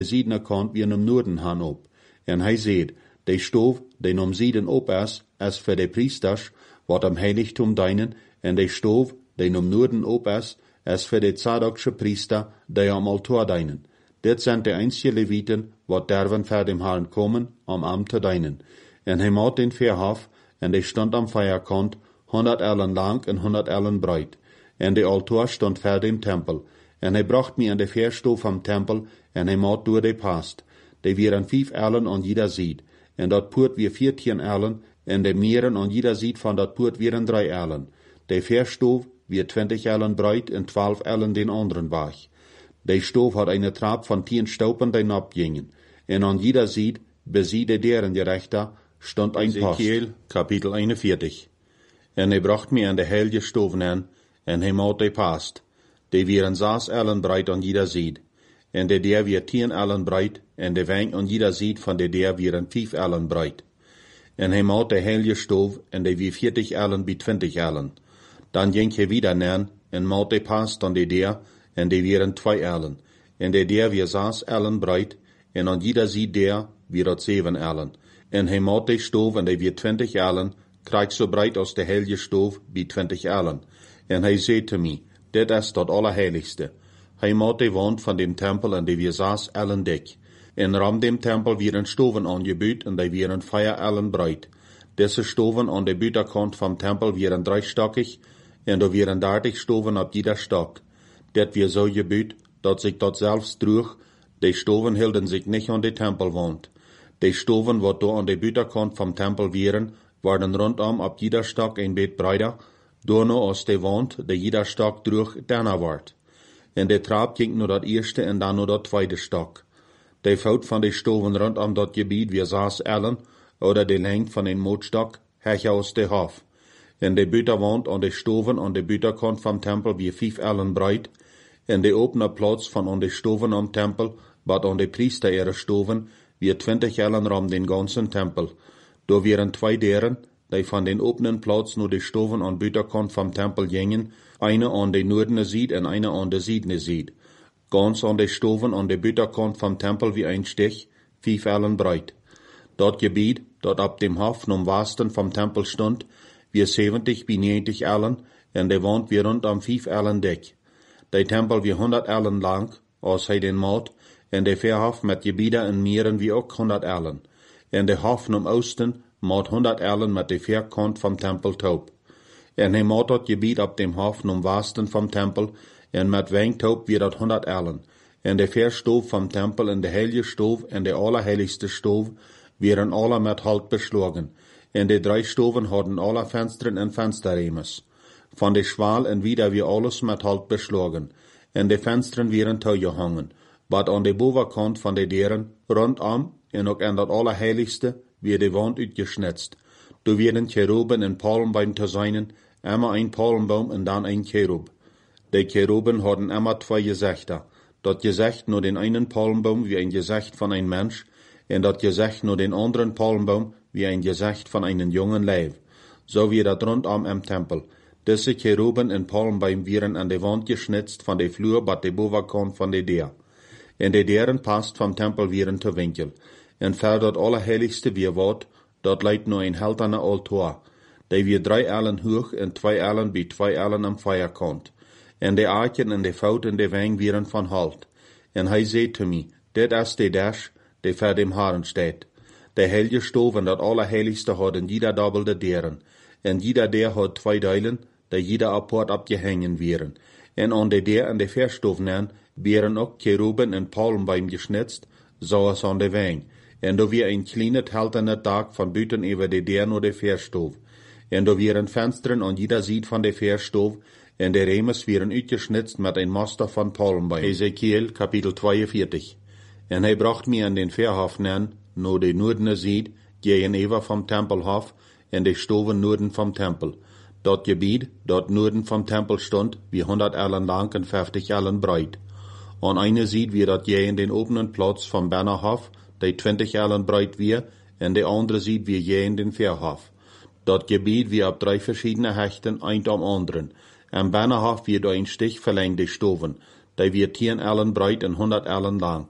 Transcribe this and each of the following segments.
Siedene kant wie om noorden han op. En hij zeid, de stoof, den om Sieden op is, as voor de priesters, wat am heiligtum deinen, en de stoof, den om noorden op is, as voor de Zadoksche priester, die am altaar deinen. Dit zijn de einzige Leviten, wat derven voor dem Herrn komen, om am te deinen. En hij maat den Verhof, en de stond am Feierkant, 100 ellen lang en 100 ellen breit. En de altaar stond voor dem Tempel. En hij bracht me aan de Verstoof vom Tempel, en hij maat door de past. Die wieren 5 ellen aan jeder Sied. En dat poort weer 14 ellen, en de meren aan jeder Sied van dat poort wieren 3 ellen. De Verstoof weer 20 ellen breit en 12 ellen den anderen Bach. De stoof had eine Trap van 10 Staupen den abgingen. En aan jeder Sied, besiede deren gerechter, stond ein Post. Ezekiel, Kapitel 41. En hij bracht me aan de heilige stoven aan, en hij maat de past. Die wieren 6 ellen breit aan jeder Sied. En de der weer 10 ellen breit, en de wang aan jeder Sied van de der wieren 5 ellen breit. En hij maat de heilige stoof, en de wie 40 ellen bij 20 ellen. Dan ging hij wieder naar, en maat de past aan de der, en de wieren 2 ellen. En de der weer 6 ellen breit, en aan jeder Sied der weer dat 7 ellen. En hij maat de stoof, en de weer 20 ellen, krijg zo breit als de heilige stoof bij 20 ellen. En hij zei te mij, dit is dat allerheiligste. Hij maat de wand van dem Tempel, en die weer 6 ellen dik. En ram dem Tempel wieren stoven aangebuut, en die wieren 4 ellen breit. Deze stoven aan de buitenkant vom Tempel wieren 3-stockig, en er wieren 30 stoven op jeder stok. Dit weer zo gebuut, dat zich dat zelfs droeg, de stoven hielden zich niet aan de Tempelwand. De stoven wat door aan de buitenkant vom Tempel wieren, waren rondom op jeder stok een beetje breiter, door nu als de wand, de jeder stok droeg, daarna wordt. En de trap ging naar dat eerste en dan naar dat tweede stok. De fout van de stoven rondom dat gebied weer 6 ellen, oder de lengte van een mootstok, hech aus de hof. En de buitenwand aan de stoven aan de buitenkant vom Tempel weer 5 ellen breit, en de opene plaats van aan de stoven am Tempel, wat aan de priester ihre stoven, weer 20 ellen ram den ganzen Tempel. Door wieren 2 deren, die van den openen plaats naar de stoven aan buitenkant vom Tempel gingen, eine aan de noordene Sied en eine aan de ziedene Sied. Ganz aan de stoven aan de buitenkant vom Tempel wie ein Stich, 5 ellen breit. Dat gebied, dat op dem Hof am westen vom Tempel stond, weer 70 bij 90 ellen, en de wand weer rondom 5 ellen dik. De Tempel weer 100 ellen lang, als hij den maat, en de Verhof met gebieden en meren wie ook 100 ellen. En de Hof am oosten maat 100 ellen met de verkant vom Tempel taub. En hij maat dat gebied op dem Hof am westen vom Tempel, en met wengtaub weer dat 100 ellen. En de Verstoof vom Tempel en de heilige stoof en de allerheiligste stoof wieren alle met hout beschlagen. En de 3 stoven hadden alle vensteren en vensterremes. Van de schwaal en wieder weer alles met hout beschlagen. En de vensteren wieren toegehangen. Wat aan de bovenkant van de deuren, rondom en ook aan dat allerheiligste, weer de wand uitgesnitst. Du werden Cheruben en Palmbein te zijn, immer ein Palmbaum en dan ein Cherub. De Cheruben hadden immer 2 gezichten. Dat gezicht naar den einen Palmbaum wie ein gezicht van een mens, en dat gezicht naar den anderen Palmbaum wie ein gezicht van einen jungen Leib. So wie dat rondom im Tempel. Diese Cheruben en Palmbaum wieren an de wand geschnitzt van de vloer bat de bovenkant van de deur. En de deuren past vom Tempel wieren te winkel. En ver dat allerheiligste weer wat, dat leidt naar een helterne altaar. Die weer 3 ellen hoog en 2 ellen bij 2 ellen am Feierkant. En de aartjen en de fout en de wang wieren van halt. En hij zei te mij, dit is de dash, die voor dem Herrn steht. De heilige stoof en dat allerheiligste hadden jeder dobbelde deuren. En jeder deur had 2 deilen, die jeder apart abgehangen wieren. En aan de deur en de Verstoof aan, wieren ook Cheruben en Palmbeim geschnitzt, zoals aan de wang. En er weer een kleine helterne dak van buiten over de deur naar de Verstoof. En er wieren vensteren aan jeder Sied van de Verstoof, en de remes wieren uitgeschnitzt met een master van Palmbeim. Ezekiel, Kapitel 42. En hij bracht mij aan den Verhof naar de noordene Sied, gegenüber vom Tempelhof, en de stoven noorden vom Tempel. Dat gebied, dat noorden vom Tempel stond, wie 100 ellen lang en 50 ellen breit. Aan eine Sied wie dat in den openen plaats vom Bannerhof, die 20 ellen breit wie, en de andere Sied wie in den Verhof. Dat gebied wie op 3 verschiedene hechten, een am anderen. Am Bannerhof wie door een stich verlängde stoven, die wie 10 ellen breit en 100 ellen lang.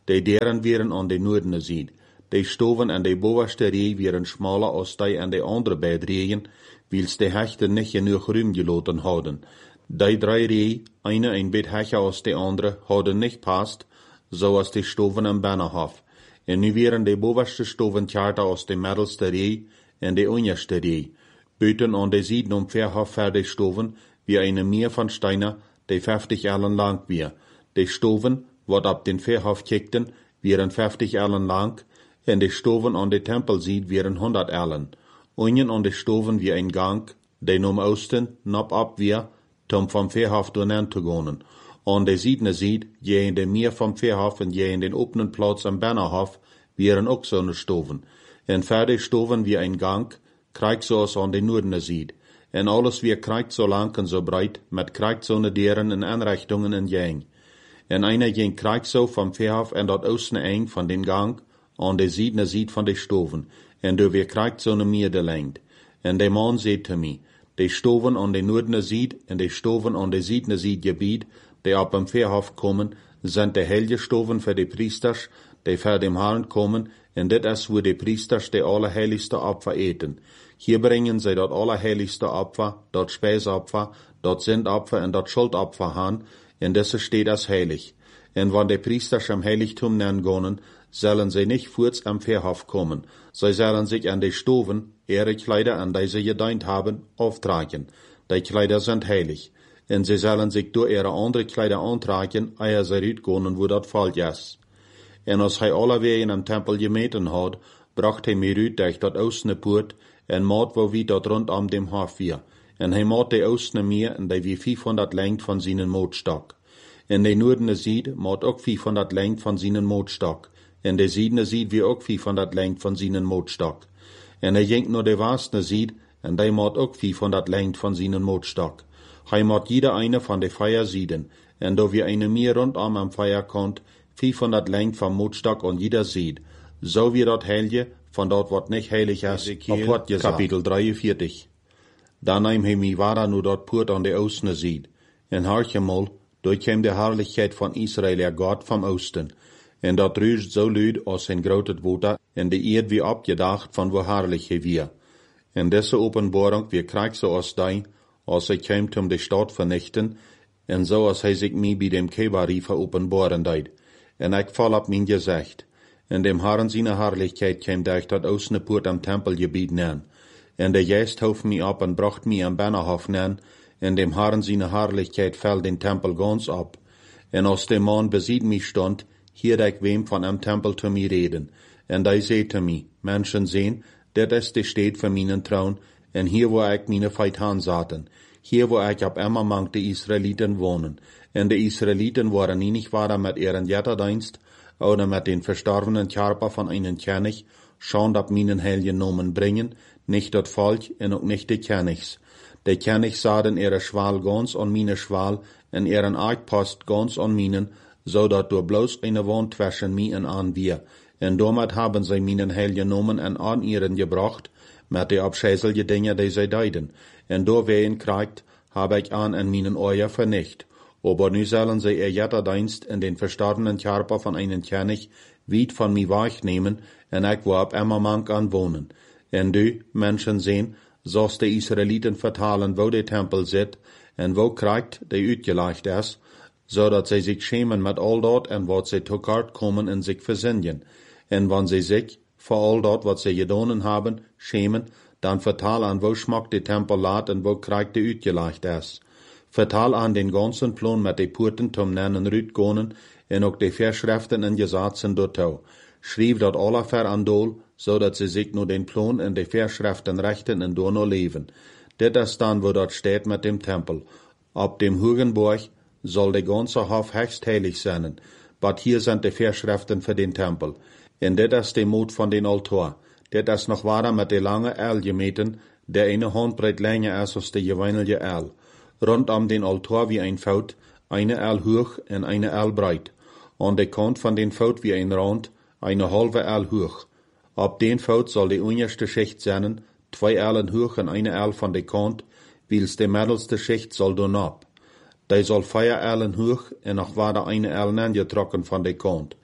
die deren wären an de noordene ziet. De stoven en de bovenste rij wären schmaler als die aan de andere beide wils de hechten niet genoeg ruim gelaten hadden. Die 3 rij, eine een beetje hecher als de andere, hadden niet past, zoals de stoven am Bannerhof. En nu wären de bovenste stoven tjarter als de middelste rij en de onderste rij. Buiten aan de zijden om Verhof verder stoven, wie eine meer van steiner, die 50 ellen lang weer. De stoven, wat op den Verhof kijkten, wären 50 ellen lang, en de stoven aan de tempelzied wären 100 ellen. Unien aan de stoven wie een gang, die nom Osten, nap ab weer, tom vom Verhof doorheen te gaan. Aan de ziedene zied, je in de meer vom Verhof en je in den openen plaats am Bannerhof, wären ook zo'n stoven. En verder stoven wie een gang, krijgt zoals aan de noordene zied. En alles weer krijgt zo lang en zo breit, met krijgt zo'n deren en aanrichtingen en jeng. En einer jeng krijgt zo vom Verhof en dat Osten eng van den gang, aan de ziedene zied van de stoven, en door weer krijgt zo'n meerde lengte. En de man zei te mij, de stoven aan de noordene zied en de stoven aan de ziedene zied gebied, die op een Verhof komen, zijn de heilige stoven voor de priesters, die voor dem Herrn komen, en dit is wo de priesters de allerheiligste Opfer eten. Hier brengen zij dat allerheiligste Opfer, dat Speisopfer, dat Sündopfer en dat Schuldopfer aan, en deze steht als heilig. En wanneer de priesters am Heiligtum gaan, zullen zij niet voorts am Verhof komen. Zij zullen zich aan de stoven, ihre Kleider an die sie gedient haben, auftragen. Die Kleider sind heilig. En sie zullen zich door ihre andere Kleider aantragen, eer zij uitgaan wo dat valt is. En als hij alleweer in een tempel gemeten had, bracht hij mij uit durch dat oostene poort, en maat wo wie dat rondom dem Hof weer. En hij maat de oostene meer, en die wie 500 lengte van zijn mootstok. En de noordene zied maat ook 500 lengte van zijn mootstok. En de ziedene zied wie ook 500 lengte van zijn mootstok. En hij ging naar de westene zied, en die maat ook 500 lengte van zijn mootstok. Hij maat jeder eine van de 4 zieden, en do wie eine meer rondom am Feuer komt, 500 lengte van mootstok aan jeder zied. Zo wie dat heilige, van dat wat niet heilig is, op wat je kapitel 43. Dan neem hij mij waar nu dat poort aan de oostene zied. En hartje mal, door kwam de herrlichkeit van Israël, er God van Oosten. En dat ruist zo luid als een groot water, en de eerd wie opgedacht van wo herrlich hij weer. En deze openbaring weer krijgt zoals die, als hij kwam om de stad vernichten, en zoals hij zich mij bij dem Kebariefer openbaren deed. En ik val op mijn gezicht. En dem Herren seine Herrlichkeit kwam durch dat oostene poort am Tempelgebied neer. En de Geest hof mij op en bracht mij am Bannerhof neer, en dem Herren seine Herrlichkeit fell den Tempel ganz op. En als de man besied mij stond, hier ik wem van am Tempel te mij reden. En die zei te mij, Menschen sehen, dit is de steed van mijn troon, en hier wo ik mijn Feitan zaten. Hier wo ik op Emmermank de Israëlieten wonen. En de Israëlieten waren niet waren met ihren Jetterdienst, oder met den verstorvenen Körper van einen König, schon dat minen heilige Nomen bringen, nicht dat Volk en ook nicht de Königs. De König saden ihre Schwal ganz an meine Schwal, en ihren Arkpost ganz an minen, zodat door bloos eine Wand zwischen mij en aan wir. En damit haben sie minen heilige Nomen en an ihren gebracht, met de abscheißelige Dinge, die sie deiden. En door wehen krijgt, habe ich an en minen Euer vernicht. Aber nu sollen sie ihr Jetterdienst in den verstorbenen Körper von einem König weit von mir wegnehmen, en ich wo ab Emmermank an wohnen. En du, Menschen sehen, so's de Israeliten vertalen, wo de Tempel zit, en wo krijgt de uitgelegd is, zodat sie sich schämen mit all dort en wat sie zu kort kommen en sich versinnen. En wann sie sich, voor all dort wat sie gedonen haben, schämen, dan vertal an wo schmeckt de Tempel laat en wo krijgt de uitgelegd is. Vertal an den ganzen Plan met de poorten tom nennen Rütgonen en ook de Verschriften en Gesetzen dortau. Schreef dat alle ver an dol, zodat ze zich nur den Plan en de Verschriften rechten en door no leven. Dit is dan wo dat steht met dem Tempel. Op dem Hugenborg soll de ganze Hof höchst heilig sein, but hier sind de Verschriften für den Tempel. En dit is de moed van den Altar. Dit is nog waar met de lange el gemeten, der eine handbreit länger is als de gewöhnliche el. Rondom den Altar wie ein Fout, eine el hoch en eine el breit. An de kant van den Fout wie ein Rand, eine halbe el hoch. Op den Fout soll de onderste Schicht zijn, 2 ellen hoch en eine el van de kant, wils de middelste Schicht soll doen ab. Die soll 4 ellen hoch en nog waarde eine el neergetrokken van de kant.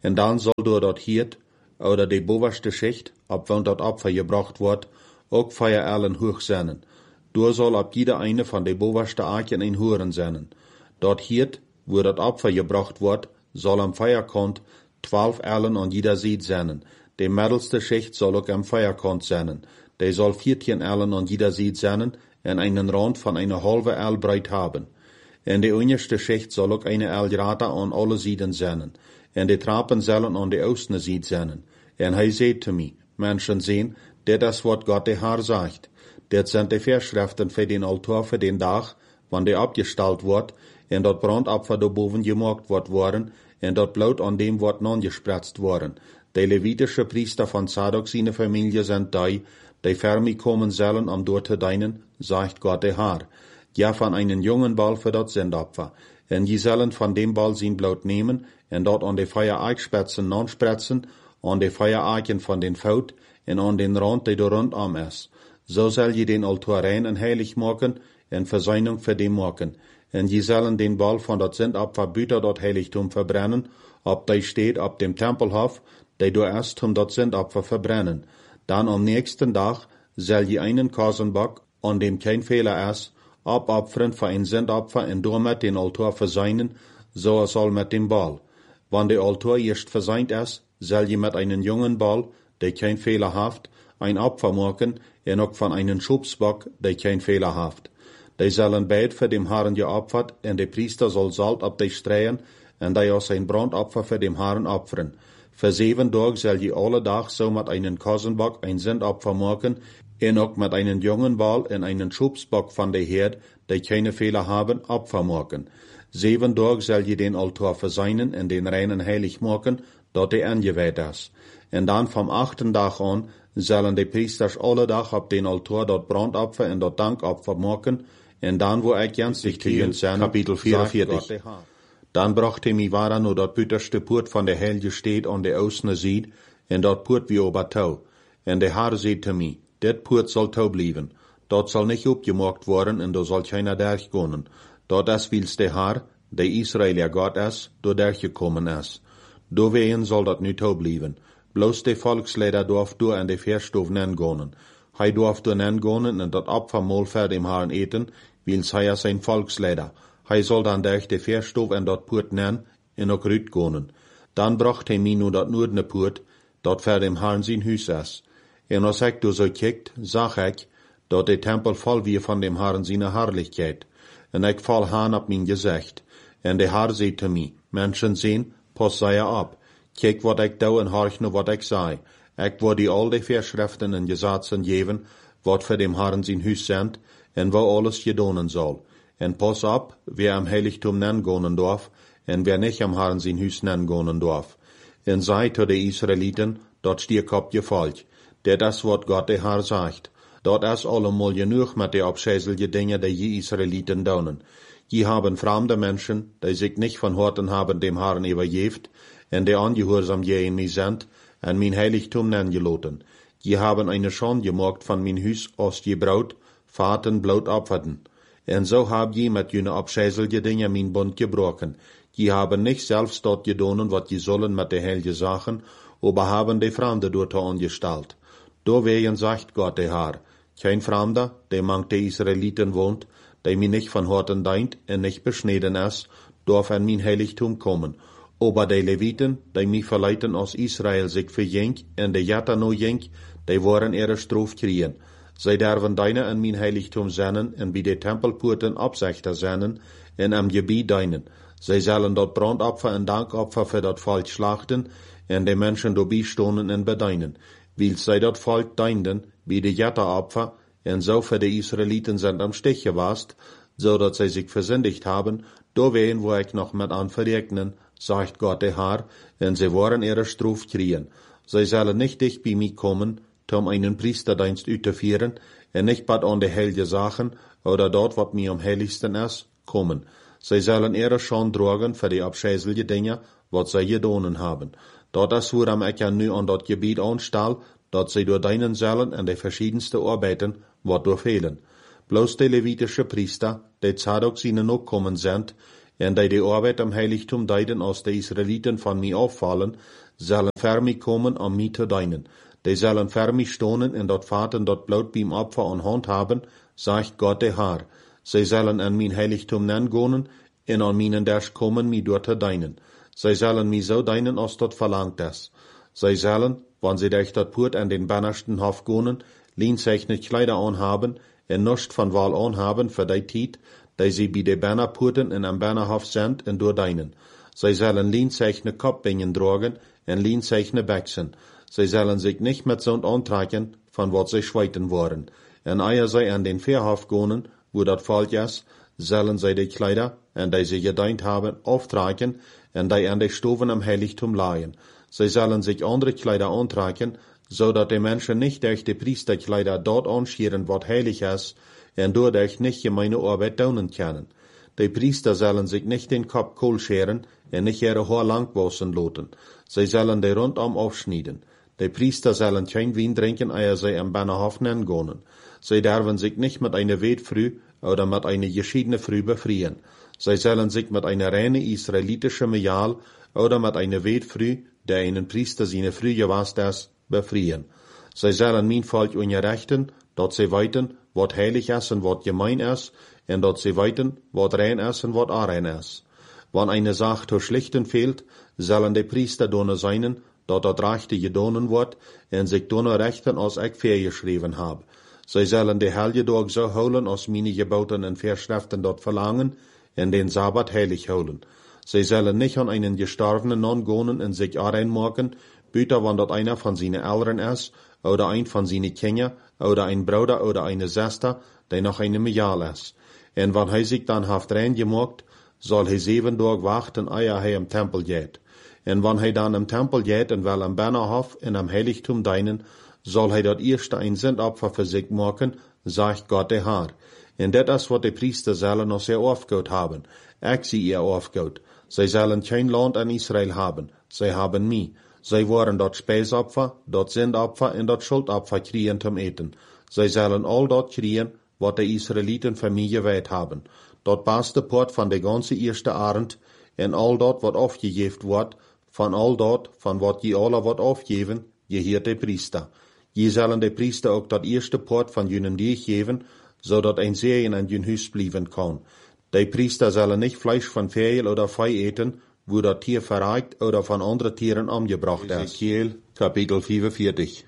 En dan soll door dat Hiert, oder die bovenste Schicht, ab wann dat Opfer gebracht wordt, ook Feuererlen hoch zijn. Door soll ab jeder eine van de bovenste Aken ein Huren zijn. Dat Hiert, wo dat Opfer gebracht wordt, soll am Feuerkant 12 Erlen an jeder Seite zijn. De middelste Schicht soll ook am Feuerkant zijn. Die soll 14 Erlen an jeder Seite zijn en einen Rand van eine halve Erl breit haben. En de onderste Schicht soll ook eine Erl grata an alle Seiten zijn. En de trappen zullen an de oostende Seite zijn. En hij zei te mij, Menschen sehen, dit is wat God de Heer zegt. Dit zijn de Verschriften für den Altar für den Dag, wann der abgestalt wordt, en dat brandopfer daarboven gemaakt wordt worden, en dat bloed aan dem wordt nangespritzt worden. De levitische priester van Zadok seine Familie sind die fermi kommen sollen, um dort te dienen, sagt Gott der Herr. Ja, van einen jungen Ball für dat Sündopfer. En je zullen van dem Ball zijn bloed nemen, en dat aan de Feuereichspitzen nanspritzen, aan de Feuereichen van den Fout, en aan den Rand, die door rondom is. So soll je den Altar rein en heilig maken, en Versöhnung für den maken. En je zullen den Ball van dat Sündopfer buiten dat Heiligtum verbrennen, ob die steht op dem Tempelhof, die door erst dat Sündopfer verbrennen. Dan am nächsten Tag soll je einen Kasenbock, an dem kein Fehler ist, abopfern für ein Sündopfer en damit den Altar versöhnen, so es soll mit dem Ball. Wann der Altar erst versöhnt ist, soll je mit einen jungen Ball, der kein Fehler hat, ein Opfer machen, en auch von einen Schubsbock, der kein Fehler hat. Die sollen beid für dem Herrn geopfert, en der Priester soll Salt ab die streuen, en die aus ein Brandopfer für dem Herrn opfern. Für 7 Tage soll je alle Tag so mit einen Kasenbock ein Sündopfer machen, en auch mit einen jungen Ball en einen Schubsbock von der Herd, die keine Fehler haben, Opfer machen. 7 Tage soll je den Altar versöhnen en den reinen heilig machen, dort der angeweiht ist. En dan vom 8. Tag an sollen die Priesters alle Tag auf den Altar dort Brandopfer en dort Dankopfer machen, en dan wo ik gänzlich zijn, Kapitel 44. Dan brachte mi wara no dat bütterste Purt van der Helge steht an der Oostne Seite, en dat Purt wie ober tau. En der Herr zei te mi, dit Purt soll tau blieben. Dat soll nicht opgemaakt worden, en da soll keiner durchgehen. Dat is wils der Herr, der Israelier Gott is, door durchgekommen is. Doorwegen soll dat nu tau blieben. Bloß de Volksleider dorf door en de Verstof nengehen. Hij dorf door nengehen en dat Opfermahl für dem Herrn eten, wils hij is sein Volksleider. Hij soll dan durch de Verstof en dat Purt nen en ook uitgehen. Dan bracht hij mij nu dat noordene Purt, dat voor dem Herrn zijn huis is. En als ik door zo kijkt, zag ik, dat de tempel vol wie van dem Herrn zijn Herrlichkeit. En ik val haan op mijn gezicht. En de Herr zei te mij, Menschen zien, pas zij op. Kijk wat ik doe en horch nu wat ik zei. Ik wil die al de Verschriften en Gesetzen geven, wat voor dem Herrn zijn huis zijn, en wo alles gedaan zal. En pas op, wer am Heiligtum nengehen darf, en wer nicht am Herrn zijn huis nengehen darf. En zei to de Israeliten, dat stier op je volk. Dit is wat God de Herr sagt. Dat is allemal genoeg met de abscheuliche Dinge, die je Israeliten doen. Je haben fremde Menschen, die sich nicht von Horten haben dem Herrn übergeben, en die angehorsam je in mij sind, en mijn Heiligtum nengeloten. Je haben eine Schande gemacht von mijn huis als je Braut, Vaten, Blut opferten. En so hab je met jene abscheuliche Dinge mijn Bund gebrochen. Je haben nicht selbst dort gedonen, wat je sollen met de heilige Sachen, aber haben de Fremde dort angestalt. Doorwegen sagt Gott der Herr, kein Fremder, der mangt de Israeliten wohnt, der mir nicht von Horten deint en nicht beschneden ist, darf an mein Heiligtum kommen. Aber de Leviten, die mich verleiten aus Israel sich verjenk, en de Jata no jenk, die waren ihre Strof kriegen. Zij derven deine an mijn Heiligtum zennen, en bij de Tempelpoorten opzichter zennen, en am Gebiet deinen. Zij zullen dat Brandopfer en Dankopfer für dat Volk schlachten, en de Menschen dobie stonen en bedeinen. Wils zij dat Volk deinden, bij de Jata-Opfer, en so für de Israeliten sind am Stich gewast, so dat zij sich versündigt haben, doorween wo ik noch met an verregnen, sagt Gott der Herr, en sie waren ihre Strof kriegen. Zij zullen nicht dicht bij mij kommen, um einen Priesterdienst uitzuführen, en nicht bad an de heilige Sachen, oder dort, wat mir am heiligsten ist, kommen. Zij sollen ihre Schande tragen für die abscheuliche Dinge, wat zij gedonen haben. Dat is waarom ik ja nu an dat Gebiet aanstal, dat zij door deinen zullen en de verschiedenste arbeiten, wat doorfehlen. Bloß de levitische Priester, die Zadok seine noch kommen sind, en die Arbeit am Heiligtum deiden als de Israeliten van mij afvallen, zullen ver mij komen om mij te dienen. Die zullen ver mij stonen en dat vaten dat bloed beim Opfer aan hand haben, sagt Gott der Herr. Zij zullen an mijn Heiligtum nangonen en an mijnen Dash komen mij door te dienen. Zij zullen mij zo dienen als dat verlangt is. Zij zullen, wann sie durch dat Poort an den bannersten Hof gonen, lienzeichnet Kleider anhaben en nichts van Wahl anhaben für die Tijd, die sie bij de Bannerpoorten en am Bannerhof sind en door dienen. Zij zullen lienzeichnet Kopbingen dragen en lienzeichnet Bächsen. Zij zullen sich nicht mit Sond antrekken, van wat zij schweiten worden. En eer zij an den Verhof gonen, wo dat Volk is, zullen zij de Kleider, en die sie gedient haben, auftrekken, en die an de Stoven am Heiligtum laien. Zij zullen sich andere Kleider antrekken, zodat de Menschen nicht durch de Priesterkleider dort anscheren, wat heilig is, en doordat nicht gemeine Arbeit doen können. De Priester zullen sich nicht den Kopf kohl scheren, en nicht ihre Haar lang wassen laten. Zij zullen de rondom aufschneiden. De Priester zullen kein Wein trinken, eer zij am Bannerhof gonen. Zij dürfen sich nicht mit einer Wetfrüh oder mit einer geschiedene Früh befrieren. Zij zullen sich mit einer reine israelitische Mejal oder mit einer Wetfrüh, der einen Priester seine Früh gewast ist, befrieren. Zij zullen mijn Volk unterrichten, dat sie weiten, wat heilig is en wat gemein is, en dat sie weiten, wat rein is en wat arein is. Wann eine Sache zu schlichten fehlt, sollen die Priester donne seinen, dat rechte gedonen wordt, en sich donne rechten als ik geschrieben hab. Zij zullen de heilige dag zo houden als meine Geboten en Verschriften dat verlangen, en den Sabbat heilig houden. Zij zullen nicht an einen Gestorbenen non-gonen en sich areinmaken, büter wann dat einer von seinen Eltern is, oder ein von seinen Kindern, oder ein Bruder oder eine Schwester, die noch eine Mejal is. En wann hij sich dann haft reingemaakt, soll hij 7 Tage wachten, eer hij im Tempel geht. En wann hij dann im Tempel geht en wel am Bannerhof en am Heiligtum dienen, soll hij dat eerste ein Sündopfer für sich machen, sagt Gott der Herr. En dat is wat de Priester zullen als ihr Aufgaut haben. Ich sie ihr Aufgaut. Zij zullen kein Land in Israel haben. Zij haben mich. Zij worden dat Speisopfer, dat Sündopfer en dat Schuldopfer kriegen zum Eten. Zij zullen all dat kriegen, wat de Israeliten für mich geweiht haben. Dat beste Port van de ganze eerste Arend, en al dat wat aufgegeben wordt, van al dat, van wat je alle wat aufgeven, je heert de Priester. Je zullen de Priester ook dat eerste Port van junen dier geven, zodat ein Serien an jun Hus blijven kan. De Priester zullen nicht Fleisch von Vögel oder Vieh eten, wo dat Tier verreikt oder von anderen Tieren umgebracht ist. Ezekiel, Kapitel 45.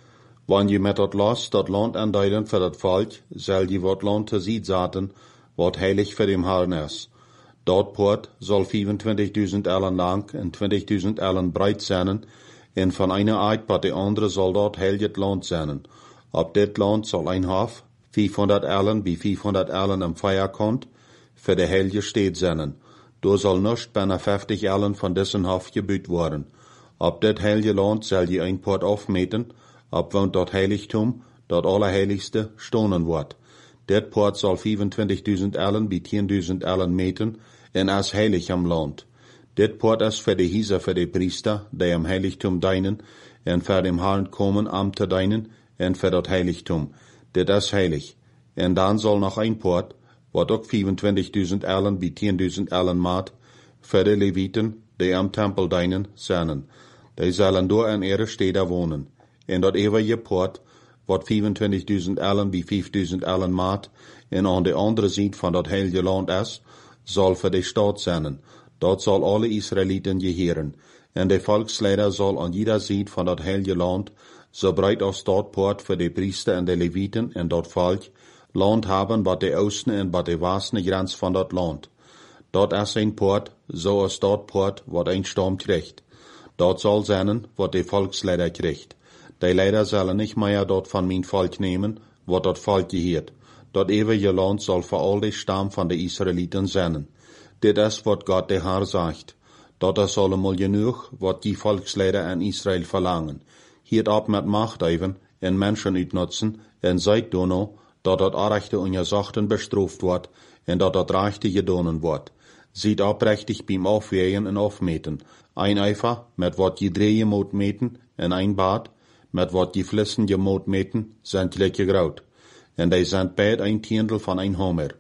Wann je met dat Los dat Land aanduiden für dat Volk, zal je wat Land te ziet zaten, wat heilig für dem Herrn is. Dat Port soll 25.000 Ellen lang en 20.000 Ellen breit zijn, en van eine Eid bij de andere zal dat heilig Land zijn. Op dit land zal ein Hof 500 Ellen bij 500 Ellen am Feierkant für de heilige Stad zijn. Door zal nicht bijna 50 Ellen van diesen Hof gebuut worden. Op dit heilige land zal je ein Port afmeten, op woont dat heiligtum, dat allerheiligste, stonen wordt. Dit Port zal 25.000 Ellen bij 10.000 Ellen meten, en as heilig am land. Dit Port is für de Hieser für de Priester, die am Heiligtum dienen, en für dem Herrn komen am te dienen, en für dat Heiligtum. Dit is heilig. En dan zal nog ein Port, wat ook 25.000 Ellen bij 10.000 Ellen maat, für de Leviten, die am Tempel dienen, zijn. Die zullen door in ihre Städte wohnen. En dat eeuwige Port, wat 25.000 Ellen bij 5.000 Ellen maat, en aan de andere zijde van dat heilige land is, zal voor de stad zijn. Dat zal alle Israeliten geheren. En de volksleider zal aan jeder zijde van dat heilige land, zo breed als dat Port voor de Priester en de Leviten en dat volk, land hebben wat de oosten en wat de westen grens van dat land. Dat is een Port, zoals dat Port wat een stam krijgt. Dat zal zijn wat de volksleider krijgt. Die leider zullen niet meer dat van mijn volk nemen, wat dat volk geheert. Dat eeuwige land zal voor al de stam van de Israeliten zijn. Dit is wat God de Heer zegt. Dat is allemaal genoeg wat die volksleider in Israël verlangen. Hiert op met macht even en mensen uitnutzen en zeigt dono dat het Rechte und Gesachten bestraft wordt en dat het Rechte gedonen wordt. Ziet oprechtig beim Aufwägen en afmeten. Ein Eifer met wat je drehen moet meten en ein Bad met wat je flissen je moet meten, zijn gelijk groot. En die zijn beid een tiendel van een homer.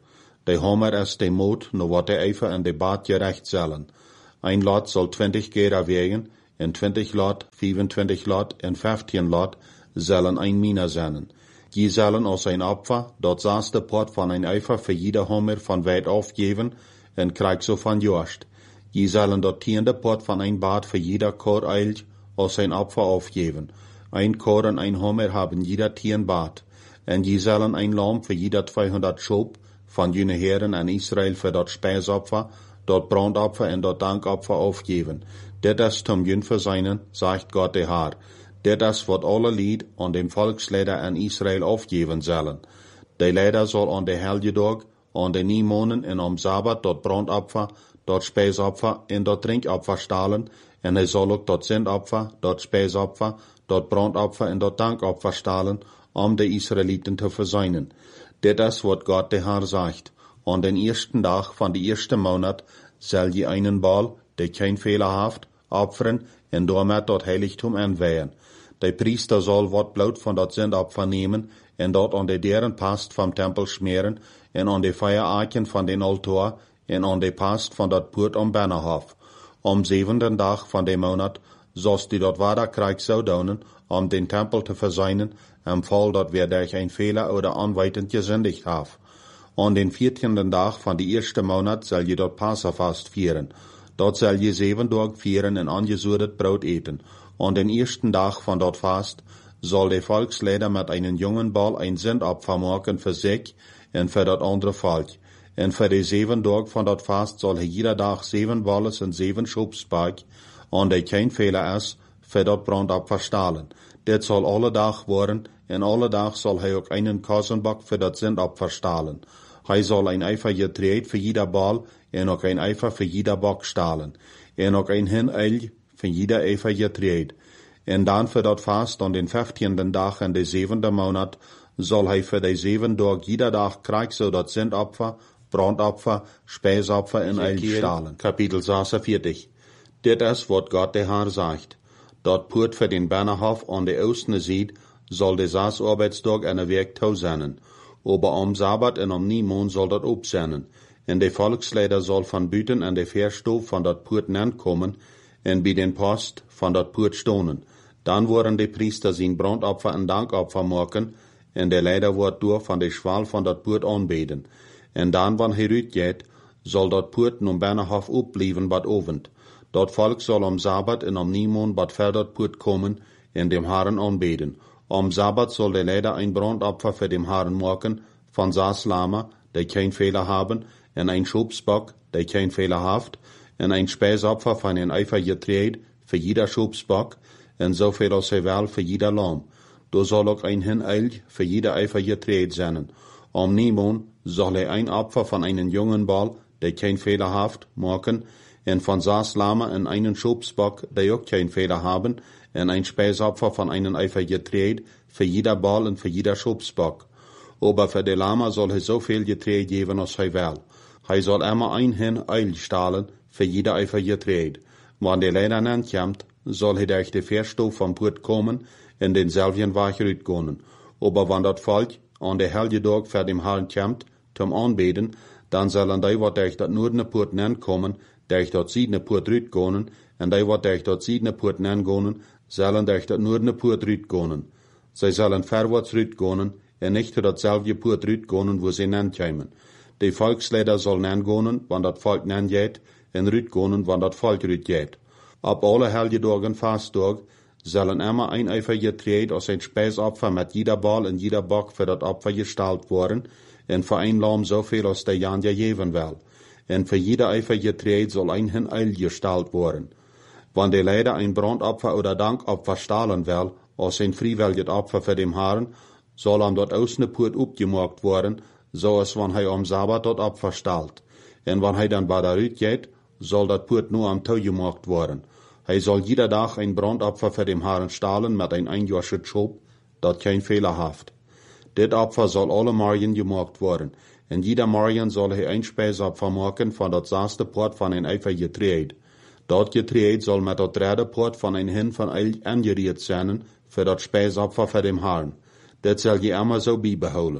De homer es de moed, no wat de eifer en de baat gerecht zullen. Ein lot soll 20 gera wegen, en 20 lot, 25 lot, en 15 lot, zullen ein mina zijn. Die zullen als een Opfer, dat zaaste pot van een eifer voor jeder homer van weit aufgeven, en krijg zo van Jost. Die zullen dat tiende pot van een baat voor jeder koor eilt, als een Opfer aufgeven. Ein koor en een homer haben jeder 10 baat. En die zullen een lam voor jeder 200 schoop, van jene heren en Israël voor dat spijsopfer, dat brandopfer en dat dankopfer aufgeven. Dit is zum jünfer seinen, sagt Gott der Herr. Dit is wat alle Lied an dem Volksleider en Israël aufgeven zullen. De leider zal aan de helgedag, aan de nieuwmonen en om Sabbat dat brandopfer, dat spijsopfer en dat drinkopfer stalen, en hij zal ook dat zendopfer, dat spijsopfer, dat brandopfer en dat dankopfer stalen, om de Israëlieten te verzuinen. Dit is wat Gott der Herr sagt. An den ersten Tag van de eerste maand zal je einen bal, der kein Fehler haft, opferen en daarmet dat heiligtum aanweihen. De priester zal wat bloed van dat zendopfer nemen en dat aan de deuren past van tempel smeren en aan de feueraken van den altaar en aan de past van dat poort om Binnenhof. Om 7e dag van de maand zoals die dat wader krijg zou doen om den tempel te verzuinen en val dat weer durch een Fehler oder anweitend gesündigt haf. An den 14. Dag van de eerste maand zal je dat Passafast vieren. Dat zal je 7 Tage vieren en angezuurdet brood eten. An den eersten Dag van dat Fast zal de Volksleider met einen jongen bal een zendopfer maken voor zich en voor dat andere volk. En voor de 7 Tage van dat Fast zal hij jeder dag 7 balles en 7 schopspak, an de geen Fehler is, voor dat brandopfer stalen. Dit zal alle dag worden, en alle dag zal hij ook einen Kassenbak voor dat zendopfer stalen. Hij zal een eifer getreed voor jeder bal, en ook een eifer voor jeder bak stalen. En ook een hineil voor jeder eifer getreed. En dan voor dat vast aan den 15e dag en de 7e maand, zal hij voor de 7 dag jeder dag krijg zo dat zendopfer, brandopfer, spijsopfer en eil stalen. Kapitel 46. Dit is wat Gott der Herr sagt. Dat poort voor den Binnenhof aan de oostende zijde zal de 6 arbeidsdag en een werktouw zijn. Aber am Sabbat en am nieuwmoon zal dat opzenden. En de volksleider zal van buiten en de verstoof van dat poort komen en bij den post van dat poort stonen. Dan worden de priester zijn brandopfer en dankopfer maken en de leider wordt door van de schwal van dat poort aanbeden. En dan, wanneer hij uitgaat, zal dat poort nun Binnenhof opblijven bad ovend. Dat volk zal am Sabbat en am nieuwmoon bad ver dat poort komen en dem Herren aanbeden. Am Sabbat soll der leider ein Brandopfer für dem Herrn machen, von 6 Lamme, die kein Fehler haben, en ein Schopsbock, die kein Fehler haft, en ein Speisopfer von ein Eifer getreed, für jeder Schopsbock, en zoveel als hij wel für jeder Lamm. Da soll auch ein Hineil für jeder Eifer getreed sein. Am nieuwmoon soll er ein Opfer von einen jungen Ball, die kein Fehler haft, machen, en von 6 Lamme en einen Schopsbock, die auch kein Fehler haben, en ein Speisopfer von einem Eifer getreed, für jeder Ball und für jeder Schopsbock. Aber für de Lama soll hij zoveel getreed geben als hij wil. Hij soll immer ein Eil stahlen, für jeder Eifer getreed. Wann der leider nankommt, soll hij durch de Verstof vom Poort kommen en denselben Weg uitgehen. Aber wann dat Volk an der Helgedag für dem Herrn kommt, zum Anbeten, dann sollen die, wat durch dat noordene Poort kommen, durch dat ziedene Poort uitgehen, en die, wat durch dat ziedene Poort gaan, zullen durch dat noordene Poort uitgaan. Zij zullen verwaarts uitgaan en niet door datzelfde Poort uitgaan wo ze nankomen. De volksleider zal nangaan, wanneer dat volk nangaat, en uitgaan, wanneer dat volk uitgaat. Op alle helgedagen vastdag zullen immer ein Eifer getreed als een Speisopfer met jeder bal en jeder bok voor dat opfer gestalt worden, en voor een lam zoveel als de Jan geven wil. En voor jeder Eifer getreed zal een Hineil gestalt worden. Wann der leider ein Brandopfer oder Dankopfer stahlen will, als ein freiwilliges Opfer für dem Herrn, soll am dort ausne Poort opgemaakt worden, so als wann hij am Sabbat dat Opfer stahlt. En wann hij dan daaruit geht, soll dat Poort nur am Tau gemaakt worden. Hij zal jeder dag ein Brandopfer für dem Herrn stahlen met een einjähriges Schop, dat kein Fehler haft. Dit Opfer soll alle Morgen gemaakt worden, en jeder Morgen soll hij ein Speisopfer maken van dat 6e Poort van een Eifer getreed. Dat getreed zal met dat 3e Poort van een hin van eil angeriet zijn, voor dat Speisopfer voor dem Herrn. Dit zal je immer zo bijbehouden.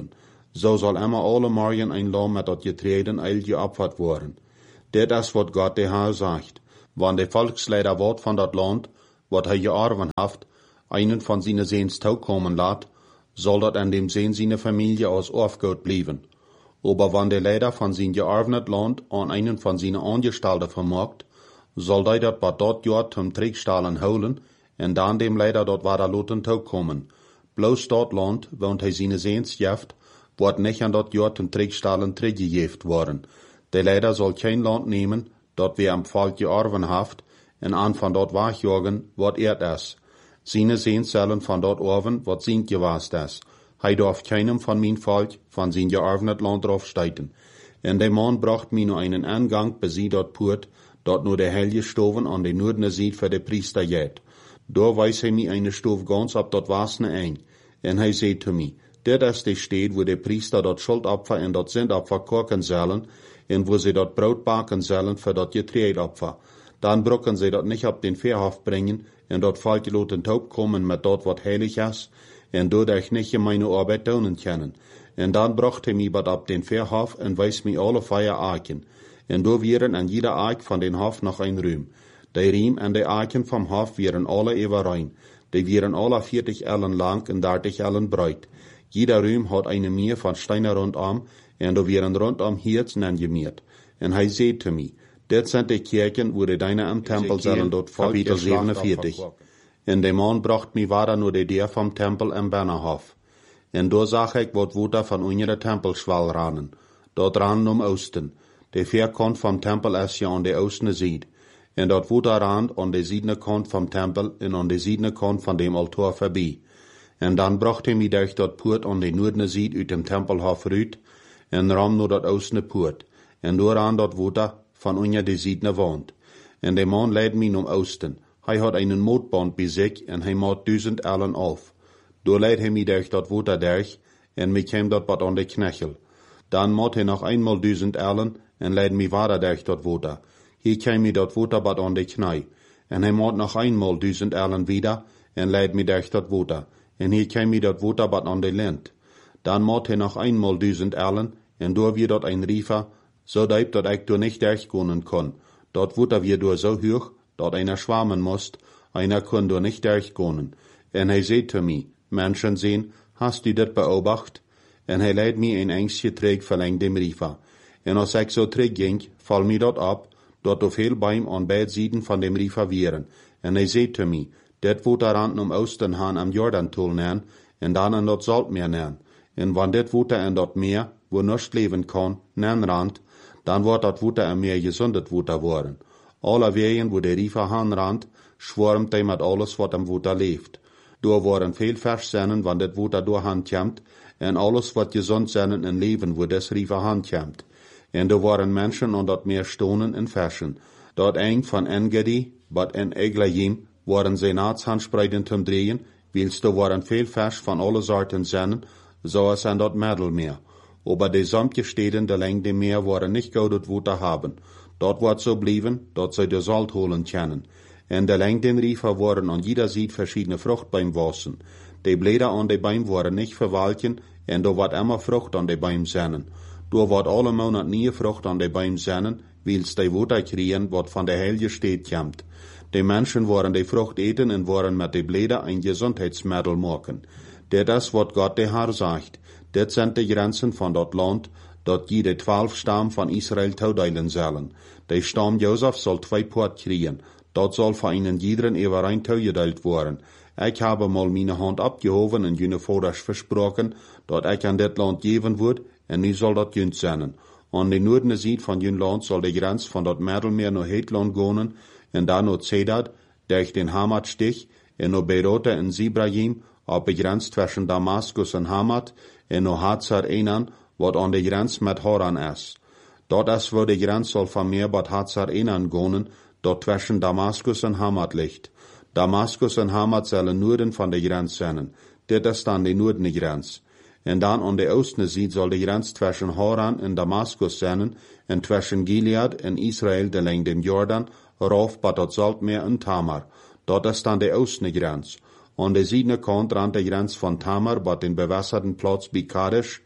so soll immer alle morgen ein Lamm mit dat getreden eil geopfert worden. Dit is wat Gott de Herr sagt. Wann de Volksleider Wort von dat Land, wat hij gearven haft, einen von seine Seens tau kommen laat, soll dat an dem Seen seine Familie aus aufgehout blieben. Aber wann der Leider von sein gearvenet Land an einen von seine Angestellten vermogt, soll hij dat wat dort jord zum Trägstahlen holen, en dan dem Leider dort war loten tau kommen. Bloß dort Land, woont hij seine Seens jeft, wordt nicht an dort jord zum Trägstahlen teruggejeft worden. Der Leider soll kein Land nehmen, dort wir am Volk gearven haft, en an von dort wegjagen, wat es. Seine Seens sollen von dort orven, wat sein gewast es. Hij darf keinem von mein Volk von sein gearvenet Land draufsteiten. En der Mann bracht mir nur einen Angang, bis sie dort purt, dort nur der Helge Stoven an den Nordene Seed für de Priester jet. Da weis hij mir eine Stof ganz ab dort wasne ein. En hij zei zu mir, dit is de steed wo de Priester dort Schuldopfer en dort Sündopfer kochen sollen, en wo sie dort Brot baken sollen für dort Getreidopfer. Dann brucken sie dort nicht ab den Verhof bringen, en dort Volk loten taub kommen mit dort wat heilig is, en dodurch nicht in meine Arbeit tun können. En dann bracht hij mich ab den Verhof en weis mir alle Feier Aken. En do wieren an jeder Aak von den Hof noch ein Rühm. De Riem en de Aken vom Hof wieren alle ewerein. Die wieren alle 40 Ellen lang en 30 Ellen breit. Jeder Rühm hat eine Meer von Steine rundum, en do wieren rundum Hirzen angemiert. En hij zei zu mir, dit sind die Kirchen, wo die Deine am Tempel sollen dort Kapitel 47. En de Mann bracht mi wara nur de Deur vom Tempel im Bannerhof. En do zag ik wat woter van unsere Tempelschwal ranen. Dort ranen Osten. De Verkant vom Tempel is ja an de Ostene Seed. En dort woter rand an de Siedene Kant vom Tempel en an de Siedene Kant von dem Altar vorbei. En dan bracht hij mi durch dat Poort an de Noordene Seed uit dem Tempelhof ruit, en ram nur dat Ostene Poort. En door aan dat woter van unja de Siedene Wand. En de man leid mi Osten. Hij had einen mootband bij zich en hij maat 1000 ellen af. Door leid hij mi durch dat woter durch en mi kwam dat wat aan de knechel. Dan maat hij nog eenmaal 1000 ellen en leid mi wader durch dat woter. Hier kwam mi dat woter wat aan de knij. En hij maat nog eenmaal 1000 ellen wieder en leid mi durch dat woter. En hier kwam mi dat woter wat aan de lint. Dan maat hij nog eenmaal 1000 ellen en door weer dat een riefer, so diep dat ik door niet durchkomen kon. Dat woter weer door so hoog, dat einer schwammen musst, einer kon door nicht durchkomen. En hij zei zu mir, Menschen sehen, hast du dit beobacht? En hij leid mir een engstje träg verlängt dem Riefer. En als ik so träg ging, fall mir dort ab, dort auf heel Beim an beid Sieden von dem Riefer wieren. En hij zei zu mir, dit woter rand Osten han am Jordantul nähen, en dan an dat Saltmeer nähen. En wann dit woter en dat Meer, wo nust leven kan, nähen rand, dan wordt dat woter en meer gesundet woter worden. Alle wegen, wo der Riefer han rand, schwarmt hij met alles wat am woter leeft. Door worden veel vers zijn, wann dit woter door hand komt, en alles wat gezond zijn en leven, wo des Riefer hand komt. En door worden mensen aan dat meer stonen en versen. Dat eng van Engedi, wat en Eglayim, worden zij naatshandspreiden zum drehen, wils door worden veel vers van alle soorten zijn, zoals aan dat Middelmeer. Aber die samtje steden de leng dem Meer worden nicht goudet woter haben. Dort wordt so blieben, dort zij de Salt holen können. En de leng den Riefer worden an jeder Sied verschiedene Fruchtbeim wassen. Die Blätter an de Beim worden nicht verwalken, en do wordt immer Frucht an de Beim sennen. Do wordt alle Monat nie Frucht an de Beim sennen, wils de woter kriegen, wat van de Heilige steed komt. De Menschen worden de Frucht eten en worden met de Blätter ein Gesundheitsmittel maken. Dit is wat Gott de Herr sagt. Dit sind de Grenzen van dat Land, dat jede 12 Stamm van Israel toedelen zullen. De Stamm Josef soll 2 Poort kriegen. Dat zal voor einen jiederen ewerein toegedeeld worden. Ik habe mal meine Hand abgehoven en jene Voders versproken, dat ik aan dit land geven word, en nu zal dat junt zijn. Aan de noordene Seed van jun land zal de grens van dat Middelmeer naar het land gaan, en dan naar Zedad, durch den Hamat-Stich, en naar Beirota en Zibrahim, op de grens tussen Damaskus en Hamat, en naar Hazar Enan, wat aan de grens met Haran is. Dat is waar de grens zal van meer bij Hazar Enan gaan, dat tussen Damaskus en Hamat ligt. Damaskus en Hamat zullen noorden van de grens zijn. Dit is dan de noordene grens. En dan aan de oostene Seed zal de grens tussen Haran en Damaskus zijn, en tussen Gilead en Israël de leng dem Jordan, rauf bij dat Saltmeer en Tamar. Dat is dan de oostene grens. Aan de ziedene kant rand de grens van Tamar bij den bewasserten plaats bij Kadesh,